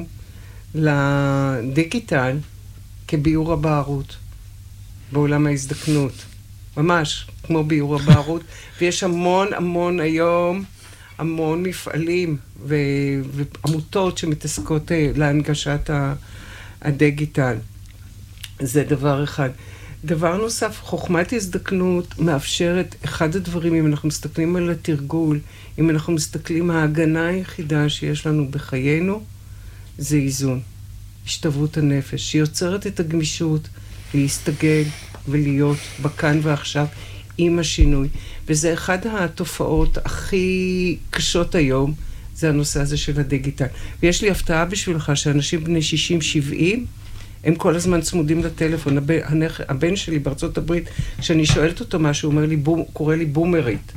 לדיגיטל כביאור הבערות בעולם ההזדקנות. ממש, כמו ביאור הבערות, ויש המון המון היום, המון מפעלים ו- ועמותות שמתעסקות להנגשת הדיגיטל. זה דבר אחד. דבר נוסף, חוכמת הזדקנות מאפשרת, אחד הדברים, אם אנחנו מסתכלים על התרגול, אם אנחנו מסתכלים, ההגנה היחידה שיש לנו בחיינו, זה איזון, השתוות הנפש, שיוצרת את הגמישות להסתגל ולהיות בכאן ועכשיו עם השינוי. וזה אחד התופעות הכי קשות היום, זה הנושא הזה של הדיגיטל. ויש לי הפתעה בשבילך שאנשים בני שישים שבעים, הם כל הזמן צמודים לטלפון. הבן, הבן שלי בארצות הברית, כשאני שואלת אותו משהו, הוא אומר לי, בום, קורא לי בומרית.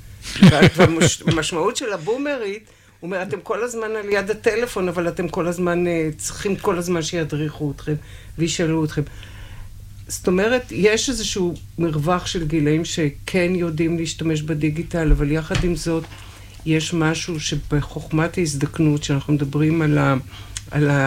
והמשמעות של הבומרית, הוא אומר, אתם כל הזמן על יד הטלפון, אבל אתם כל הזמן, צריכים כל הזמן שידריכו אתכם, וישאלו אתכם. זאת אומרת, יש איזשהו מרווח של גילאים שכן יודעים להשתמש בדיגיטל, אבל יחד עם זאת, יש משהו שבחוכמת ההזדקנות, שאנחנו מדברים על, ה, על, ה,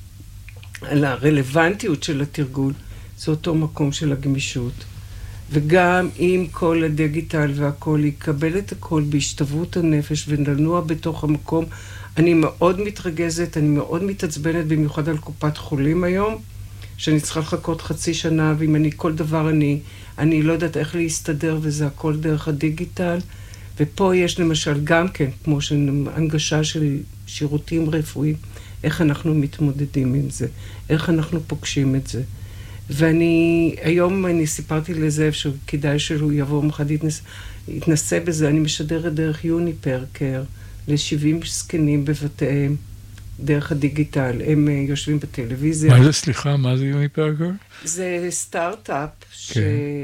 על הרלוונטיות של התרגול, זה אותו מקום של הגמישות. וגם אם כל הדיגיטל והכל יקבל את הכל בהשתוות הנפש וננוע בתוך המקום, אני מאוד מתרגזת, אני מאוד מתעצבנת, במיוחד על קופת חולים היום, שאני צריכה לחכות חצי שנה, ואם אני כל דבר אני, אני לא יודעת איך להסתדר, וזה הכל דרך הדיגיטל. ופה יש למשל גם כן, כמו שהנגשה של שירותים רפואיים, איך אנחנו מתמודדים עם זה, איך אנחנו פוגשים את זה. ואני, היום אני סיפרתי לזאב שכדאי שהוא יבוא מחד יתנס, יתנסה בזה, אני משדרת דרך יוניפרקר, ל-שבעים זקנים בבתיהם, דרך הדיגיטל, הם יושבים בטלוויזיה. מה זה, סליחה, מה זה יוניפרקר? זה סטארט-אפ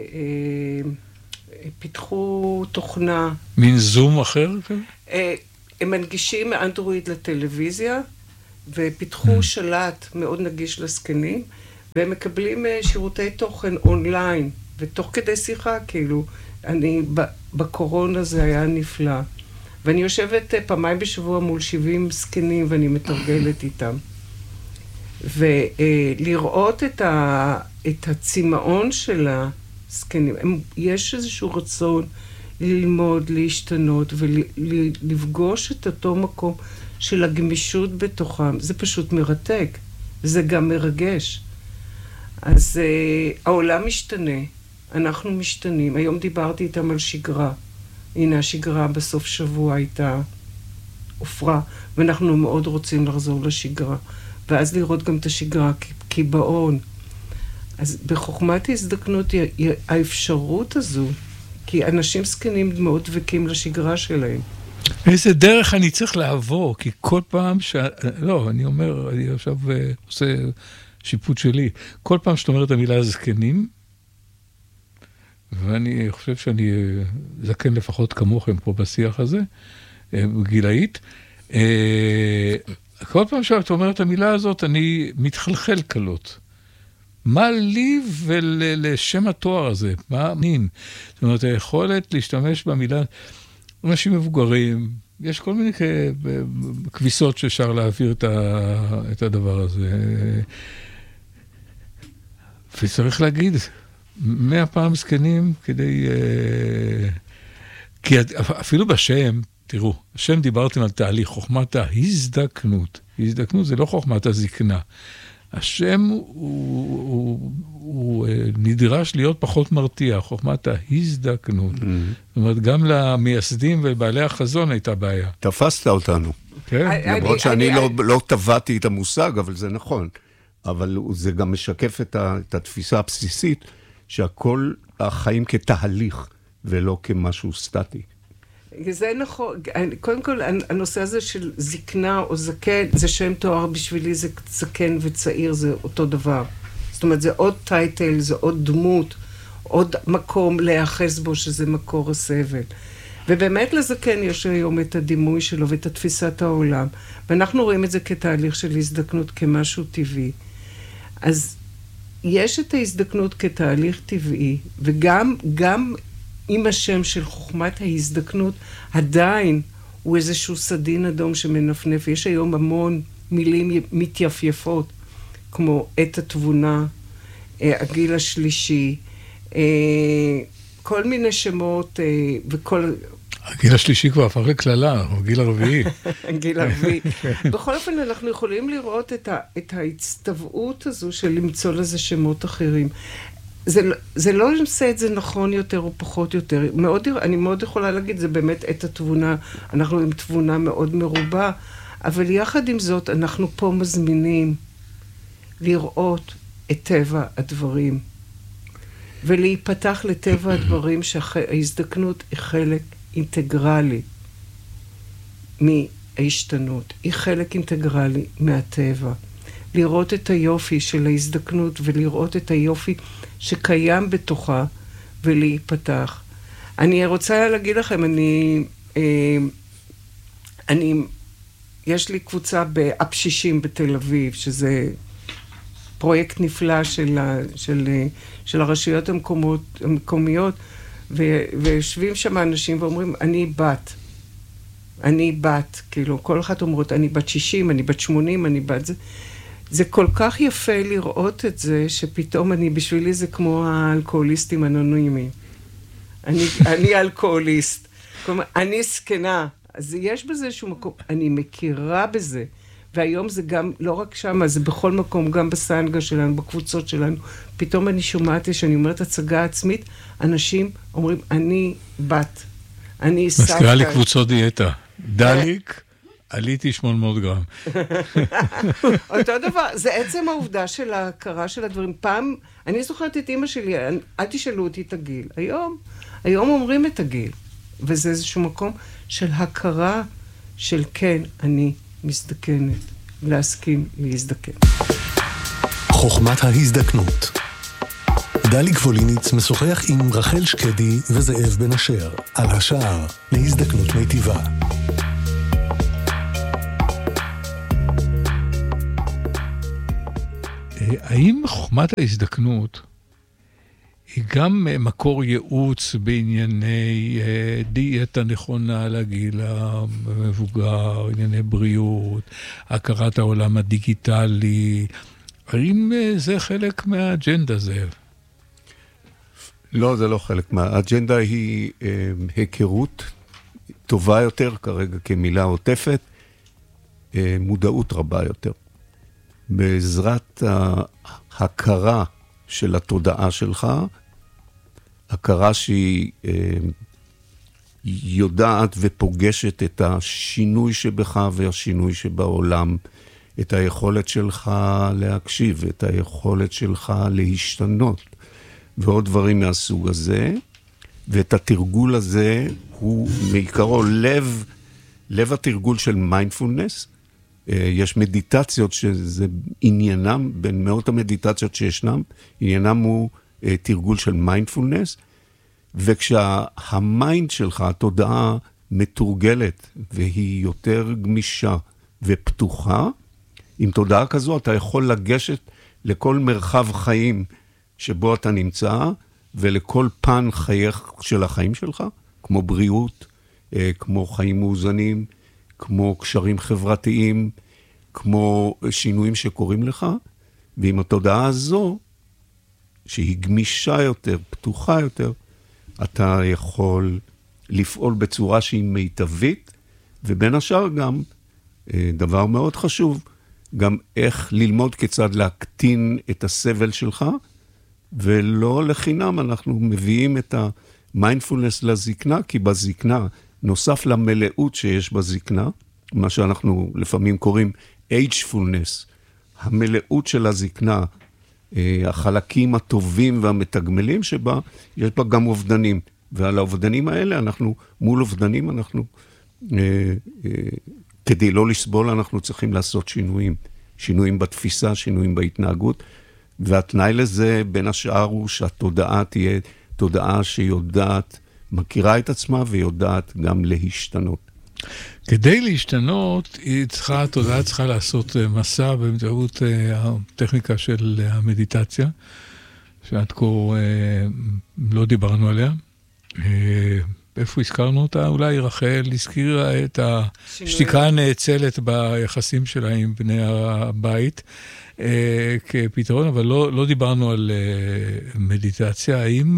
שפיתחו תוכנה. מין זום אחר? הם מנגישים מאנדרואיד לטלוויזיה, ופיתחו שלט מאוד נגיש לזקנים, והם מקבלים שירותי תוכן אונליין, ותוך כדי שיחה, כאילו, אני, בקורונה זה היה נפלא. ואני יושבת פעמיים בשבוע מול שבעים זקנים, ואני מתרגלת איתם. ולראות את, ה, את הצמאון של הזקנים, הם, יש איזשהו רצון ללמוד, להשתנות, ולפגוש את אותו מקום של הגמישות בתוכם. זה פשוט מרתק, זה גם מרגש. אז uh, העולם משתנה, אנחנו משתנים. היום דיברתי איתם על שגרה. הנה, השגרה בסוף שבוע הייתה הופרה, ואנחנו מאוד רוצים לחזור לשגרה. ואז לראות גם את השגרה כקיבעון. אז בחוכמת ההזדקנות היא האפשרות הזו, כי אנשים זקנים מאוד דבקים לשגרה שלהם. איזה דרך אני צריך לעבור, כי כל פעם ש... לא, אני אומר, אני עכשיו עושה שיפוט שלי. כל פעם שאתה אומר את המילה זקנים, ואני חושב שאני זקן לפחות כמוכם פה בשיח הזה, גילאית, כל פעם שאתה אומר את המילה הזאת, אני מתחלחל קלות. מה לי ולשם התואר הזה? מה נין? זאת אומרת, היכולת להשתמש במילה, אנשים מבוגרים, יש כל מיני כביסות שאפשר להעביר את הדבר הזה. וצריך להגיד, מאה פעם זקנים כדי... כי אפילו בשם, תראו, השם דיברתם על תהליך, חוכמת ההזדקנות. הזדקנות זה לא חוכמת הזקנה. השם הוא, הוא, הוא נדרש להיות פחות מרתיע, חוכמת ההזדקנות. Mm-hmm. זאת אומרת, גם למייסדים ובעלי החזון הייתה בעיה. תפסת אותנו. כן. למרות שאני לא, לא טבעתי את המושג, אבל זה נכון. אבל זה גם משקף את, ה, את התפיסה הבסיסית, שהכל החיים כתהליך, ולא כמשהו סטטי. זה נכון, קודם כל הנושא הזה של זקנה או זקן, זה שם תואר בשבילי, זה זקן וצעיר, זה אותו דבר. זאת אומרת, זה עוד טייטל, זה עוד דמות, עוד מקום להיאחז בו שזה מקור הסבל. ובאמת לזקן יש היום את הדימוי שלו ואת תפיסת העולם, ואנחנו רואים את זה כתהליך של הזדקנות כמשהו טבעי. אז יש את ההזדקנות כתהליך טבעי, וגם גם עם השם של חוכמת ההזדקנות, עדיין הוא איזשהו סדין אדום שמנפנף. יש היום המון מילים מתייפייפות, כמו עת התבונה, הגיל השלישי, כל מיני שמות, וכל... הגיל השלישי כבר הפך לכללה, הוא הגיל הרביעי. הגיל הרביעי. בכל אופן, אנחנו יכולים לראות את, ה, את ההצטבעות הזו של למצוא לזה שמות אחרים. זה, זה לא עושה את זה נכון יותר או פחות יותר. מאוד, אני מאוד יכולה להגיד, זה באמת עת התבונה. אנחנו עם תבונה מאוד מרובה, אבל יחד עם זאת, אנחנו פה מזמינים לראות את טבע הדברים, ולהיפתח לטבע הדברים שההזדקנות היא חלק אינטגרלי מההשתנות, היא חלק אינטגרלי מהטבע. לראות את היופי של ההזדקנות ולראות את היופי שקיים בתוכה ולהיפתח. אני רוצה להגיד לכם, אני, אני, יש לי קבוצה באפשישים בתל אביב, שזה פרויקט נפלא של, של, של הרשויות המקומות, המקומיות, ויושבים שם אנשים ואומרים, אני בת, אני בת, כאילו, כל אחת אומרות, אני בת שישים, אני בת שמונים, אני בת זה. זה כל כך יפה לראות את זה, שפתאום אני, בשבילי זה כמו האלכוהוליסטים אנונימיים. אני, אני אלכוהוליסט. כלומר, אני סקנה. אז יש בזה איזשהו מקום, אני מכירה בזה. והיום זה גם, לא רק שם, זה בכל מקום, גם בסנגה שלנו, בקבוצות שלנו. פתאום אני שומעת שאני אומרת הצגה עצמית, אנשים אומרים, אני בת, אני סבתא. מזכירה לי קבוצות דיאטה. דליק, עליתי שמונה מאות גרם. אותו דבר, זה עצם העובדה של ההכרה של הדברים. פעם, אני זוכרת את אמא שלי, אל תשאלו אותי את הגיל. היום, היום אומרים את הגיל. וזה איזשהו מקום של הכרה של כן, אני מזדקנת, להסכים להזדקן. חוכמת ההזדקנות. דלי גבוליניץ משוחח עם רחל שקדי וזאב בן אשר על השער להזדקנות מיטיבה. האם חוכמת ההזדקנות היא גם מקור ייעוץ בענייני דיאטה נכונה לגיל המבוגר, ענייני בריאות, הכרת העולם הדיגיטלי? האם זה חלק מהאג'נדה, זאב? לא, זה לא חלק מהאג'נדה, היא אה, היכרות טובה יותר, כרגע כמילה עוטפת, אה, מודעות רבה יותר. בעזרת ההכרה של התודעה שלך, הכרה שהיא אה, יודעת ופוגשת את השינוי שבך והשינוי שבעולם, את היכולת שלך להקשיב, את היכולת שלך להשתנות, ועוד דברים מהסוג הזה, ואת התרגול הזה הוא מעיקרו לב, לב התרגול של מיינדפולנס. יש מדיטציות שזה עניינם, בין מאות המדיטציות שישנם, עניינם הוא תרגול של מיינדפולנס, וכשהמיינד שלך, התודעה מתורגלת, והיא יותר גמישה ופתוחה, עם תודעה כזו אתה יכול לגשת לכל מרחב חיים שבו אתה נמצא, ולכל פן חייך של החיים שלך, כמו בריאות, כמו חיים מאוזנים, כמו קשרים חברתיים, כמו שינויים שקורים לך, ועם התודעה הזו, שהיא גמישה יותר, פתוחה יותר, אתה יכול לפעול בצורה שהיא מיטבית, ובין השאר גם, דבר מאוד חשוב, גם איך ללמוד כיצד להקטין את הסבל שלך, ולא לחינם אנחנו מביאים את המיינדפולנס לזקנה, כי בזקנה, נוסף למלאות שיש בזקנה, מה שאנחנו לפעמים קוראים agefulness, המלאות של הזקנה, החלקים הטובים והמתגמלים שבה, יש בה גם אובדנים, ועל האובדנים האלה אנחנו, מול אובדנים אנחנו, כדי לא לסבול אנחנו צריכים לעשות שינויים, שינויים בתפיסה, שינויים בהתנהגות, והתנאי לזה בין השאר הוא שהתודעה תהיה תודעה שיודעת, מכירה את עצמה ויודעת גם להשתנות. כדי להשתנות, היא צריכה, התודעה צריכה לעשות מסע באמצעות הטכניקה של המדיטציה, שעד כה לא דיברנו עליה. איפה הזכרנו אותה? אולי רחל הזכירה את השתיקה הנאצלת ביחסים שלה עם בני הבית כפתרון, אבל לא, לא דיברנו על מדיטציה. האם...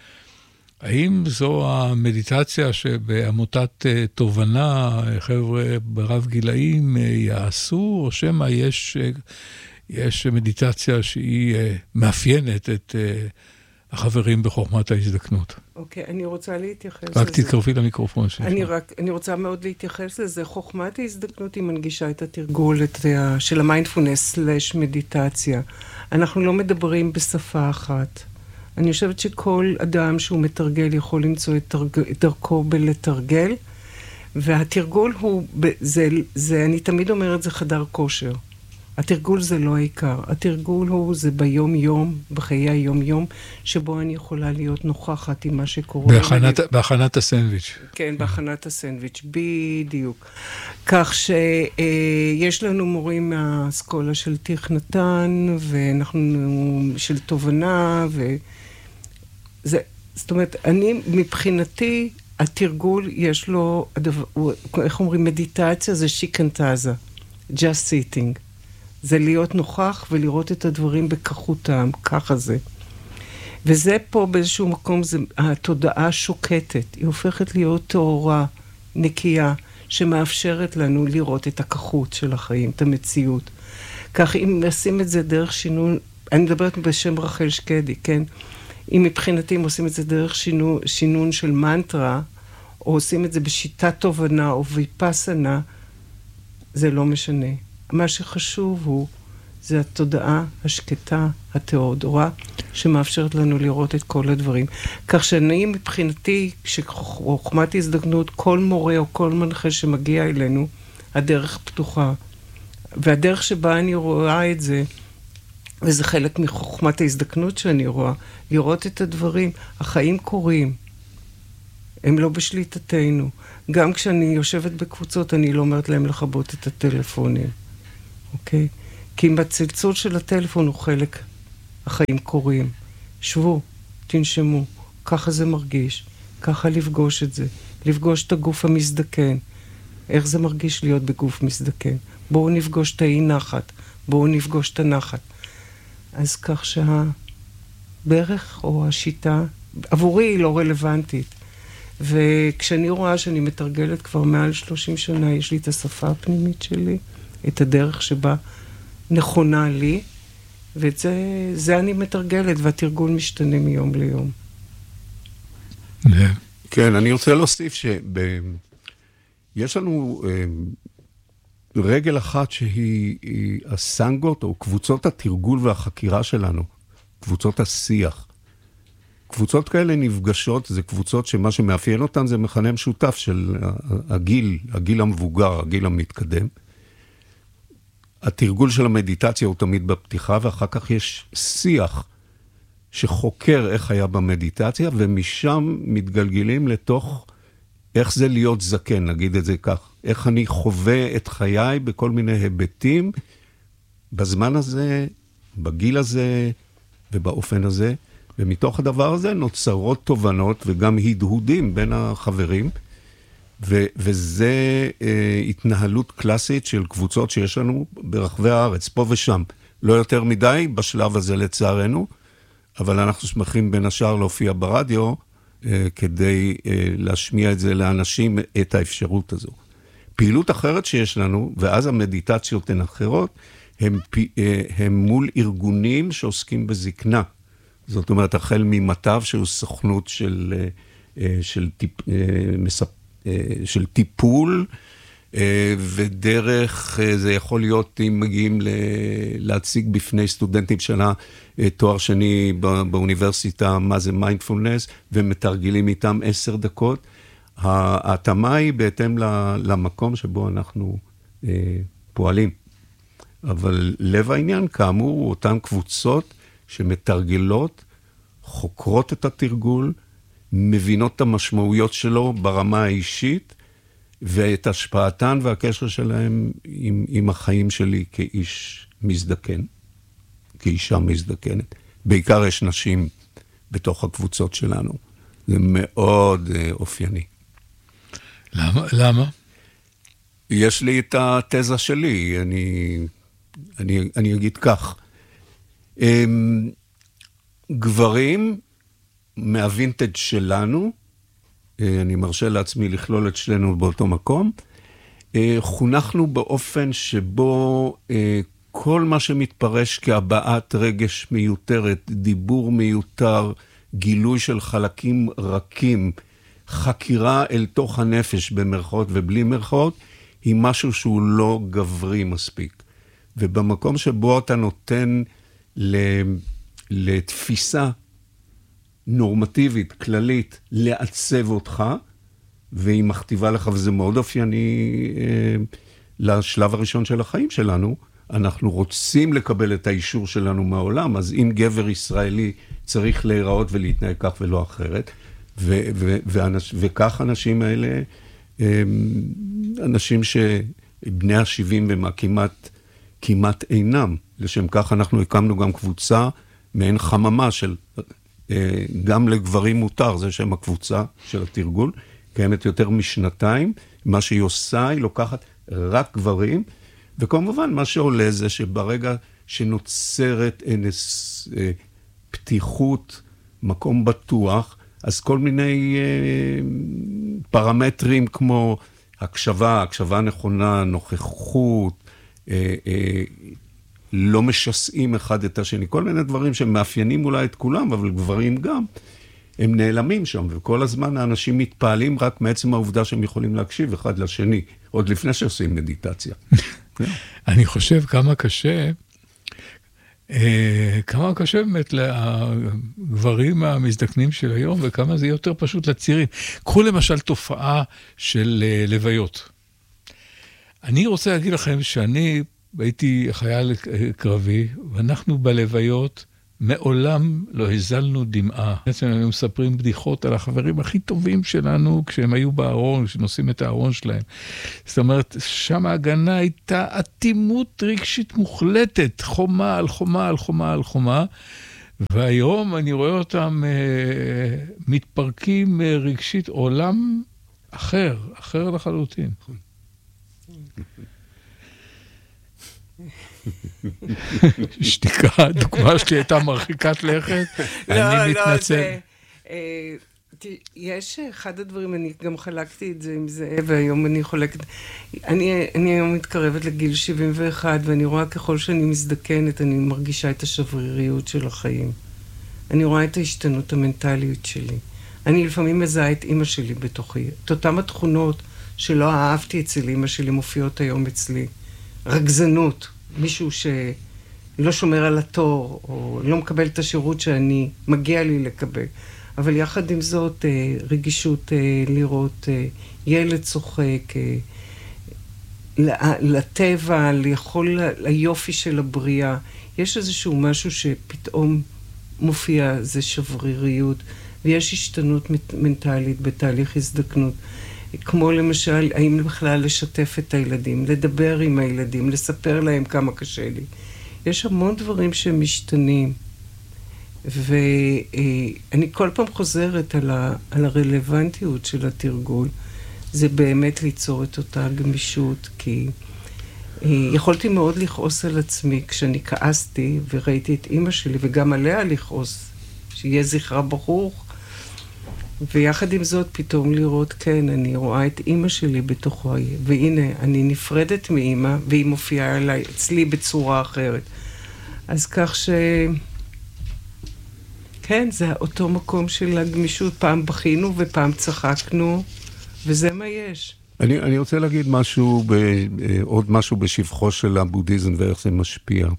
האם זו המדיטציה שבעמותת תובנה, חבר'ה ברב גילאים יעשו, או שמה יש, יש מדיטציה שהיא מאפיינת את החברים בחוכמת ההזדקנות? אוקיי, אני רוצה להתייחס לזה. רק תתקרבי למיקרופון שלך. אני רק, אני רוצה מאוד להתייחס לזה. חוכמת ההזדקנות היא מנגישה את התרגול את, של המיינדפולנס סלש מדיטציה. אנחנו לא מדברים בשפה אחת. אני חושבת שכל אדם שהוא מתרגל יכול למצוא את, תרג... את דרכו בלתרגל, והתרגול הוא, זה, זה, אני תמיד אומרת, זה חדר כושר. התרגול זה לא העיקר. התרגול הוא, זה ביום-יום, בחיי היום-יום, שבו אני יכולה להיות נוכחת עם מה שקורה. בהכנת, אני... בהכנת הסנדוויץ'. כן, בהכנת הסנדוויץ', בדיוק. כך שיש לנו מורים מהאסכולה של תיך נתן, ואנחנו של תובנה, ו... זה, זאת אומרת, אני, מבחינתי, התרגול יש לו, הדבר, איך אומרים, מדיטציה זה שיקנטזה, just sitting. זה להיות נוכח ולראות את הדברים בכחותם, ככה זה. וזה פה באיזשהו מקום, זה, התודעה שוקטת, היא הופכת להיות תאורה, נקייה, שמאפשרת לנו לראות את הכחות של החיים, את המציאות. כך אם נשים את זה דרך שינון, אני מדברת בשם רחל שקדי, כן? אם מבחינתי הם עושים את זה דרך שינו, שינון של מנטרה, או עושים את זה בשיטת תובנה או ויפסנה, זה לא משנה. מה שחשוב הוא, זה התודעה השקטה, התיאודורה, שמאפשרת לנו לראות את כל הדברים. כך שאני מבחינתי, כשחוכמת הזדקנות, כל מורה או כל מנחה שמגיע אלינו, הדרך פתוחה. והדרך שבה אני רואה את זה, וזה חלק מחוכמת ההזדקנות שאני רואה, לראות את הדברים. החיים קורים. הם לא בשליטתנו. גם כשאני יושבת בקבוצות, אני לא אומרת להם לכבות את הטלפונים. אוקיי? כי אם הצלצול של הטלפון הוא חלק, החיים קורים. שבו, תנשמו, ככה זה מרגיש, ככה לפגוש את זה, לפגוש את הגוף המזדקן. איך זה מרגיש להיות בגוף מזדקן? בואו נפגוש את האי נחת, בואו נפגוש את הנחת. אז כך שהברך או השיטה, עבורי היא לא רלוונטית. וכשאני רואה שאני מתרגלת כבר מעל שלושים שנה, יש לי את השפה הפנימית שלי, את הדרך שבה נכונה לי, ואת זה, זה אני מתרגלת, והתרגול משתנה מיום ליום. כן, אני רוצה להוסיף שיש לנו רגל אחת שהיא הסנגות או קבוצות התרגול והחקירה שלנו, קבוצות השיח. קבוצות כאלה נפגשות, זה קבוצות שמה שמאפיין אותן זה מכנה משותף של הגיל, הגיל המבוגר, הגיל המתקדם. התרגול של המדיטציה הוא תמיד בפתיחה, ואחר כך יש שיח שחוקר איך היה במדיטציה, ומשם מתגלגלים לתוך איך זה להיות זקן, נגיד את זה כך. איך אני חווה את חיי בכל מיני היבטים, בזמן הזה, בגיל הזה ובאופן הזה, ומתוך הדבר הזה נוצרות תובנות וגם הדהודים בין החברים, ו- וזה אה, התנהלות קלאסית של קבוצות שיש לנו ברחבי הארץ, פה ושם. לא יותר מדי בשלב הזה לצערנו, אבל אנחנו שמחים בין השאר להופיע ברדיו, אה, כדי אה, להשמיע את זה לאנשים, את האפשרות הזו. פעילות אחרת שיש לנו, ואז המדיטציות הן אחרות, הם, אה, הם מול ארגונים שעוסקים בזקנה. זאת אומרת, החל ממטב שהוא סוכנות של, אה, של, טיפ, אה, מספ... של טיפול, ודרך, זה יכול להיות אם מגיעים להציג בפני סטודנטים שנה תואר שני באוניברסיטה, מה זה מיינדפולנס, ומתרגילים איתם עשר דקות. ההתאמה היא בהתאם למקום שבו אנחנו פועלים. אבל לב העניין, כאמור, הוא אותן קבוצות שמתרגלות, חוקרות את התרגול, מבינות את המשמעויות שלו ברמה האישית, ואת השפעתן והקשר שלהם עם, עם החיים שלי כאיש מזדקן, כאישה מזדקנת. בעיקר יש נשים בתוך הקבוצות שלנו. זה מאוד uh, אופייני. למה? למה? יש לי את התזה שלי, אני, אני, אני אגיד כך. Um, גברים, מהווינטג' שלנו, אני מרשה לעצמי לכלול את שלנו באותו מקום, חונכנו באופן שבו כל מה שמתפרש כהבעת רגש מיותרת, דיבור מיותר, גילוי של חלקים רכים, חקירה אל תוך הנפש במרכאות ובלי מרכאות, היא משהו שהוא לא גברי מספיק. ובמקום שבו אתה נותן לתפיסה נורמטיבית, כללית, לעצב אותך, והיא מכתיבה לך, וזה מאוד אופייני אה, לשלב הראשון של החיים שלנו, אנחנו רוצים לקבל את האישור שלנו מהעולם, אז אם גבר ישראלי צריך להיראות ולהתנהג כך ולא אחרת, ו- ו- ואנש, וכך אנשים האלה, אה, אנשים שבני ה-שבעים ומה כמעט, כמעט אינם, לשם כך אנחנו הקמנו גם קבוצה, מעין חממה של... גם לגברים מותר, זה שם הקבוצה של התרגול, קיימת יותר משנתיים, מה שהיא עושה, היא לוקחת רק גברים, וכמובן מה שעולה זה שברגע שנוצרת אנס, פתיחות, מקום בטוח, אז כל מיני פרמטרים כמו הקשבה, הקשבה נכונה, נוכחות, לא משסעים אחד את השני, כל מיני דברים שמאפיינים אולי את כולם, אבל גברים גם, הם נעלמים שם, וכל הזמן האנשים מתפעלים רק מעצם העובדה שהם יכולים להקשיב אחד לשני, עוד לפני שעושים מדיטציה. אני חושב כמה קשה, כמה קשה באמת לגברים המזדקנים של היום, וכמה זה יותר פשוט לצעירים. קחו למשל תופעה של לוויות. אני רוצה להגיד לכם שאני, הייתי חייל קרבי, ואנחנו בלוויות מעולם לא הזלנו דמעה. בעצם הם מספרים בדיחות על החברים הכי טובים שלנו כשהם היו בארון, כשנושאים את הארון שלהם. זאת אומרת, שם ההגנה הייתה אטימות רגשית מוחלטת, חומה על חומה על חומה על חומה, והיום אני רואה אותם אה, מתפרקים אה, רגשית, עולם אחר, אחר לחלוטין. שתיקה, הדוגמה שלי הייתה מרחיקת לכת, אני מתנצל. יש אחד הדברים, אני גם חלקתי את זה עם זה, והיום אני חולקת, אני היום מתקרבת לגיל שבעים ואחת, ואני רואה ככל שאני מזדקנת, אני מרגישה את השבריריות של החיים. אני רואה את ההשתנות המנטליות שלי. אני לפעמים מזהה את אמא שלי בתוכי. את אותם התכונות שלא אהבתי אצל אמא שלי מופיעות היום אצלי. רגזנות, מישהו שלא שומר על התור, או לא מקבל את השירות שאני מגיע לי לקבל. אבל יחד עם זאת, רגישות לראות ילד צוחק, לטבע, ליכול ליופי של הבריאה. יש איזשהו משהו שפתאום מופיע, זה שבריריות, ויש השתנות מנטלית בתהליך הזדקנות. כמו למשל, האם בכלל לשתף את הילדים, לדבר עם הילדים, לספר להם כמה קשה לי. יש המון דברים שמשתנים. ואני כל פעם חוזרת על, ה, על הרלוונטיות של התרגול. זה באמת ליצור את אותה גמישות, כי יכולתי מאוד לכעוס על עצמי כשאני כעסתי וראיתי את אמא שלי, וגם עליה לכעוס, שיהיה זכרה ברוך. ויחד עם זאת פתאום לראות, כן, אני רואה את אמא שלי בתוכו, והנה, אני נפרדת מאמא, והיא מופיעה אליי, אצלי בצורה אחרת. אז כך ש... כן, זה אותו מקום של הגמישות. פעם בכינו ופעם צחקנו, וזה מה יש. אני, אני רוצה להגיד משהו, ב, עוד משהו בשבחו של הבודהיזם ואיך זה משפיע.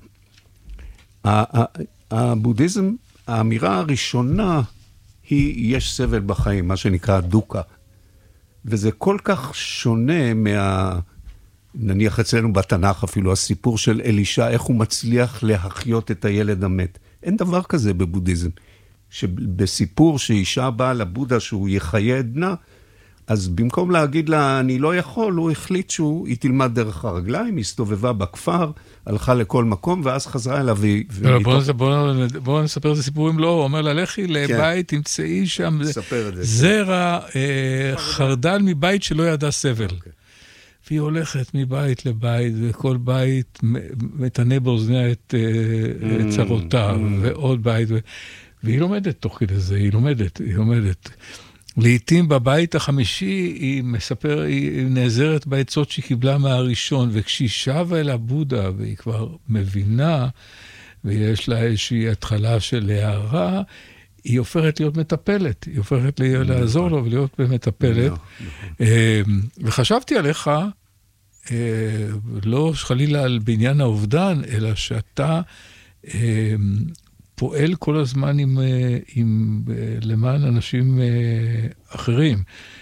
הבודהיזם, האמירה הראשונה היא, יש סבל בחיים, מה שנקרא דוקה. וזה כל כך שונה מה... נניח אצלנו בתנ"ך אפילו, הסיפור של אלישע, איך הוא מצליח להחיות את הילד המת. אין דבר כזה בבודהיזם. שבסיפור שאישה באה לבודה שהוא יחיה עדנה, אז במקום להגיד לה, אני לא יכול, הוא החליט שהוא, היא תלמד דרך הרגליים, היא הסתובבה בכפר, הלכה לכל מקום, ואז חזרה אליו. לא, בואו בוא, בוא נספר את הסיפורים, לא, הוא אומר לה, לכי לבית, כן. תמצאי שם זרע, אה, חרדל מבית שלא ידע סבל. Okay. והיא הולכת מבית לבית, וכל בית מתנה באוזניה את mm, צרותיו, mm. ועוד בית, ו... והיא לומדת תוך כדי זה, היא לומדת, היא לומדת. לעתים בבית החמישי היא מספר, היא נעזרת בעצות שהיא קיבלה מהראשון, וכשהיא שבה אל הבודה, והיא כבר מבינה, ויש לה איזושהי התחלה של הערה, היא הופכת להיות מטפלת, היא הופכת לעזור לו ולהיות מטפלת. וחשבתי עליך, לא חלילה על בעניין האובדן, אלא שאתה פועל כל הזמן עם, עם, למען אנשים אחרים.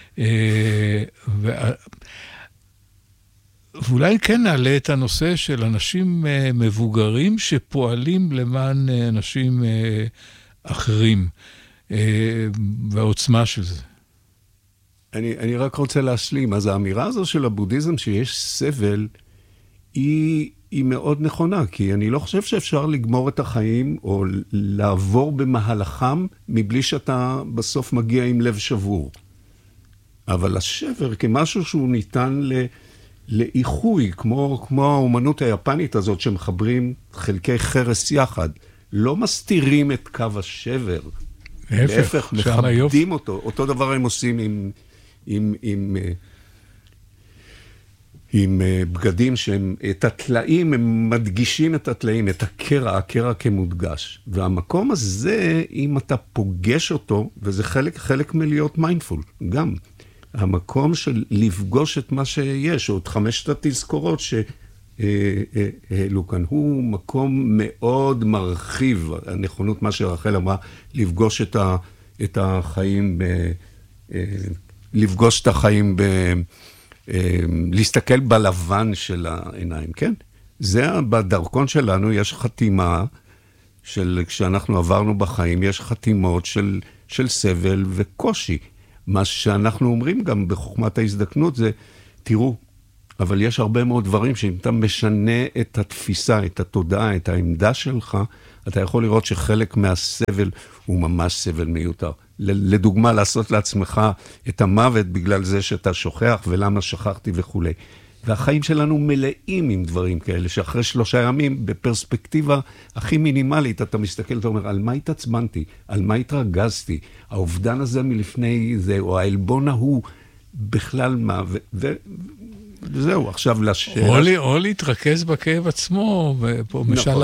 ואולי כן נעלה את הנושא של אנשים מבוגרים שפועלים למען אנשים אחרים, והעוצמה של זה. אני, אני רק רוצה להשלים. אז האמירה הזו של הבודהיזם שיש סבל, היא, היא מאוד נכונה, כי אני לא חושב שאפשר לגמור את החיים, או לעבור במהלכם, מבלי שאתה בסוף מגיע עם לב שבור. אבל השבר, כמשהו שהוא ניתן ל, לאיחוי, כמו, כמו האומנות היפנית הזאת, שמחברים חלקי חרס יחד, לא מסתירים את קו השבר, להפך, מכבדים אותו. אותו דבר הם עושים עם, עם, עם, עם בגדים שהם, את התלאים, הם מדגישים את התלאים, את הקרע, הקרע כמודגש. והמקום הזה, אם אתה פוגש אותו, וזה חלק, חלק מלהיות מיינדפול, גם. המקום של לפגוש את מה שיש, או את חמשת התזכורות ש... העלו כאן, הוא מקום מאוד מרחיב, הנכונות מה שרחל אמרה, לפגוש את, ה, את החיים, ב, לפגוש את החיים, ב, להסתכל בלבן של העיניים, כן? זה בדרכון שלנו, יש חתימה של כשאנחנו עברנו בחיים, יש חתימות של, של סבל וקושי. מה שאנחנו אומרים גם בחוכמת ההזדקנות זה, תראו, אבל יש הרבה מאוד דברים שאם אתה משנה את התפיסה, את התודעה, את העמדה שלך, אתה יכול לראות שחלק מהסבל הוא ממש סבל מיותר. לדוגמה, לעשות לעצמך את המוות בגלל זה שאתה שוכח ולמה שכחתי וכו'. והחיים שלנו מלאים עם דברים כאלה, שאחרי שלושה ימים, בפרספקטיבה הכי מינימלית, אתה מסתכל, אתה אומר, על מה התעצבנתי? על מה התרגזתי? האובדן הזה מלפני זה, או העלבון ההוא, בכלל מה? ו... ו... וזהו, עכשיו לשאלה... או, לי, או להתרכז בכאב עצמו, ופה משל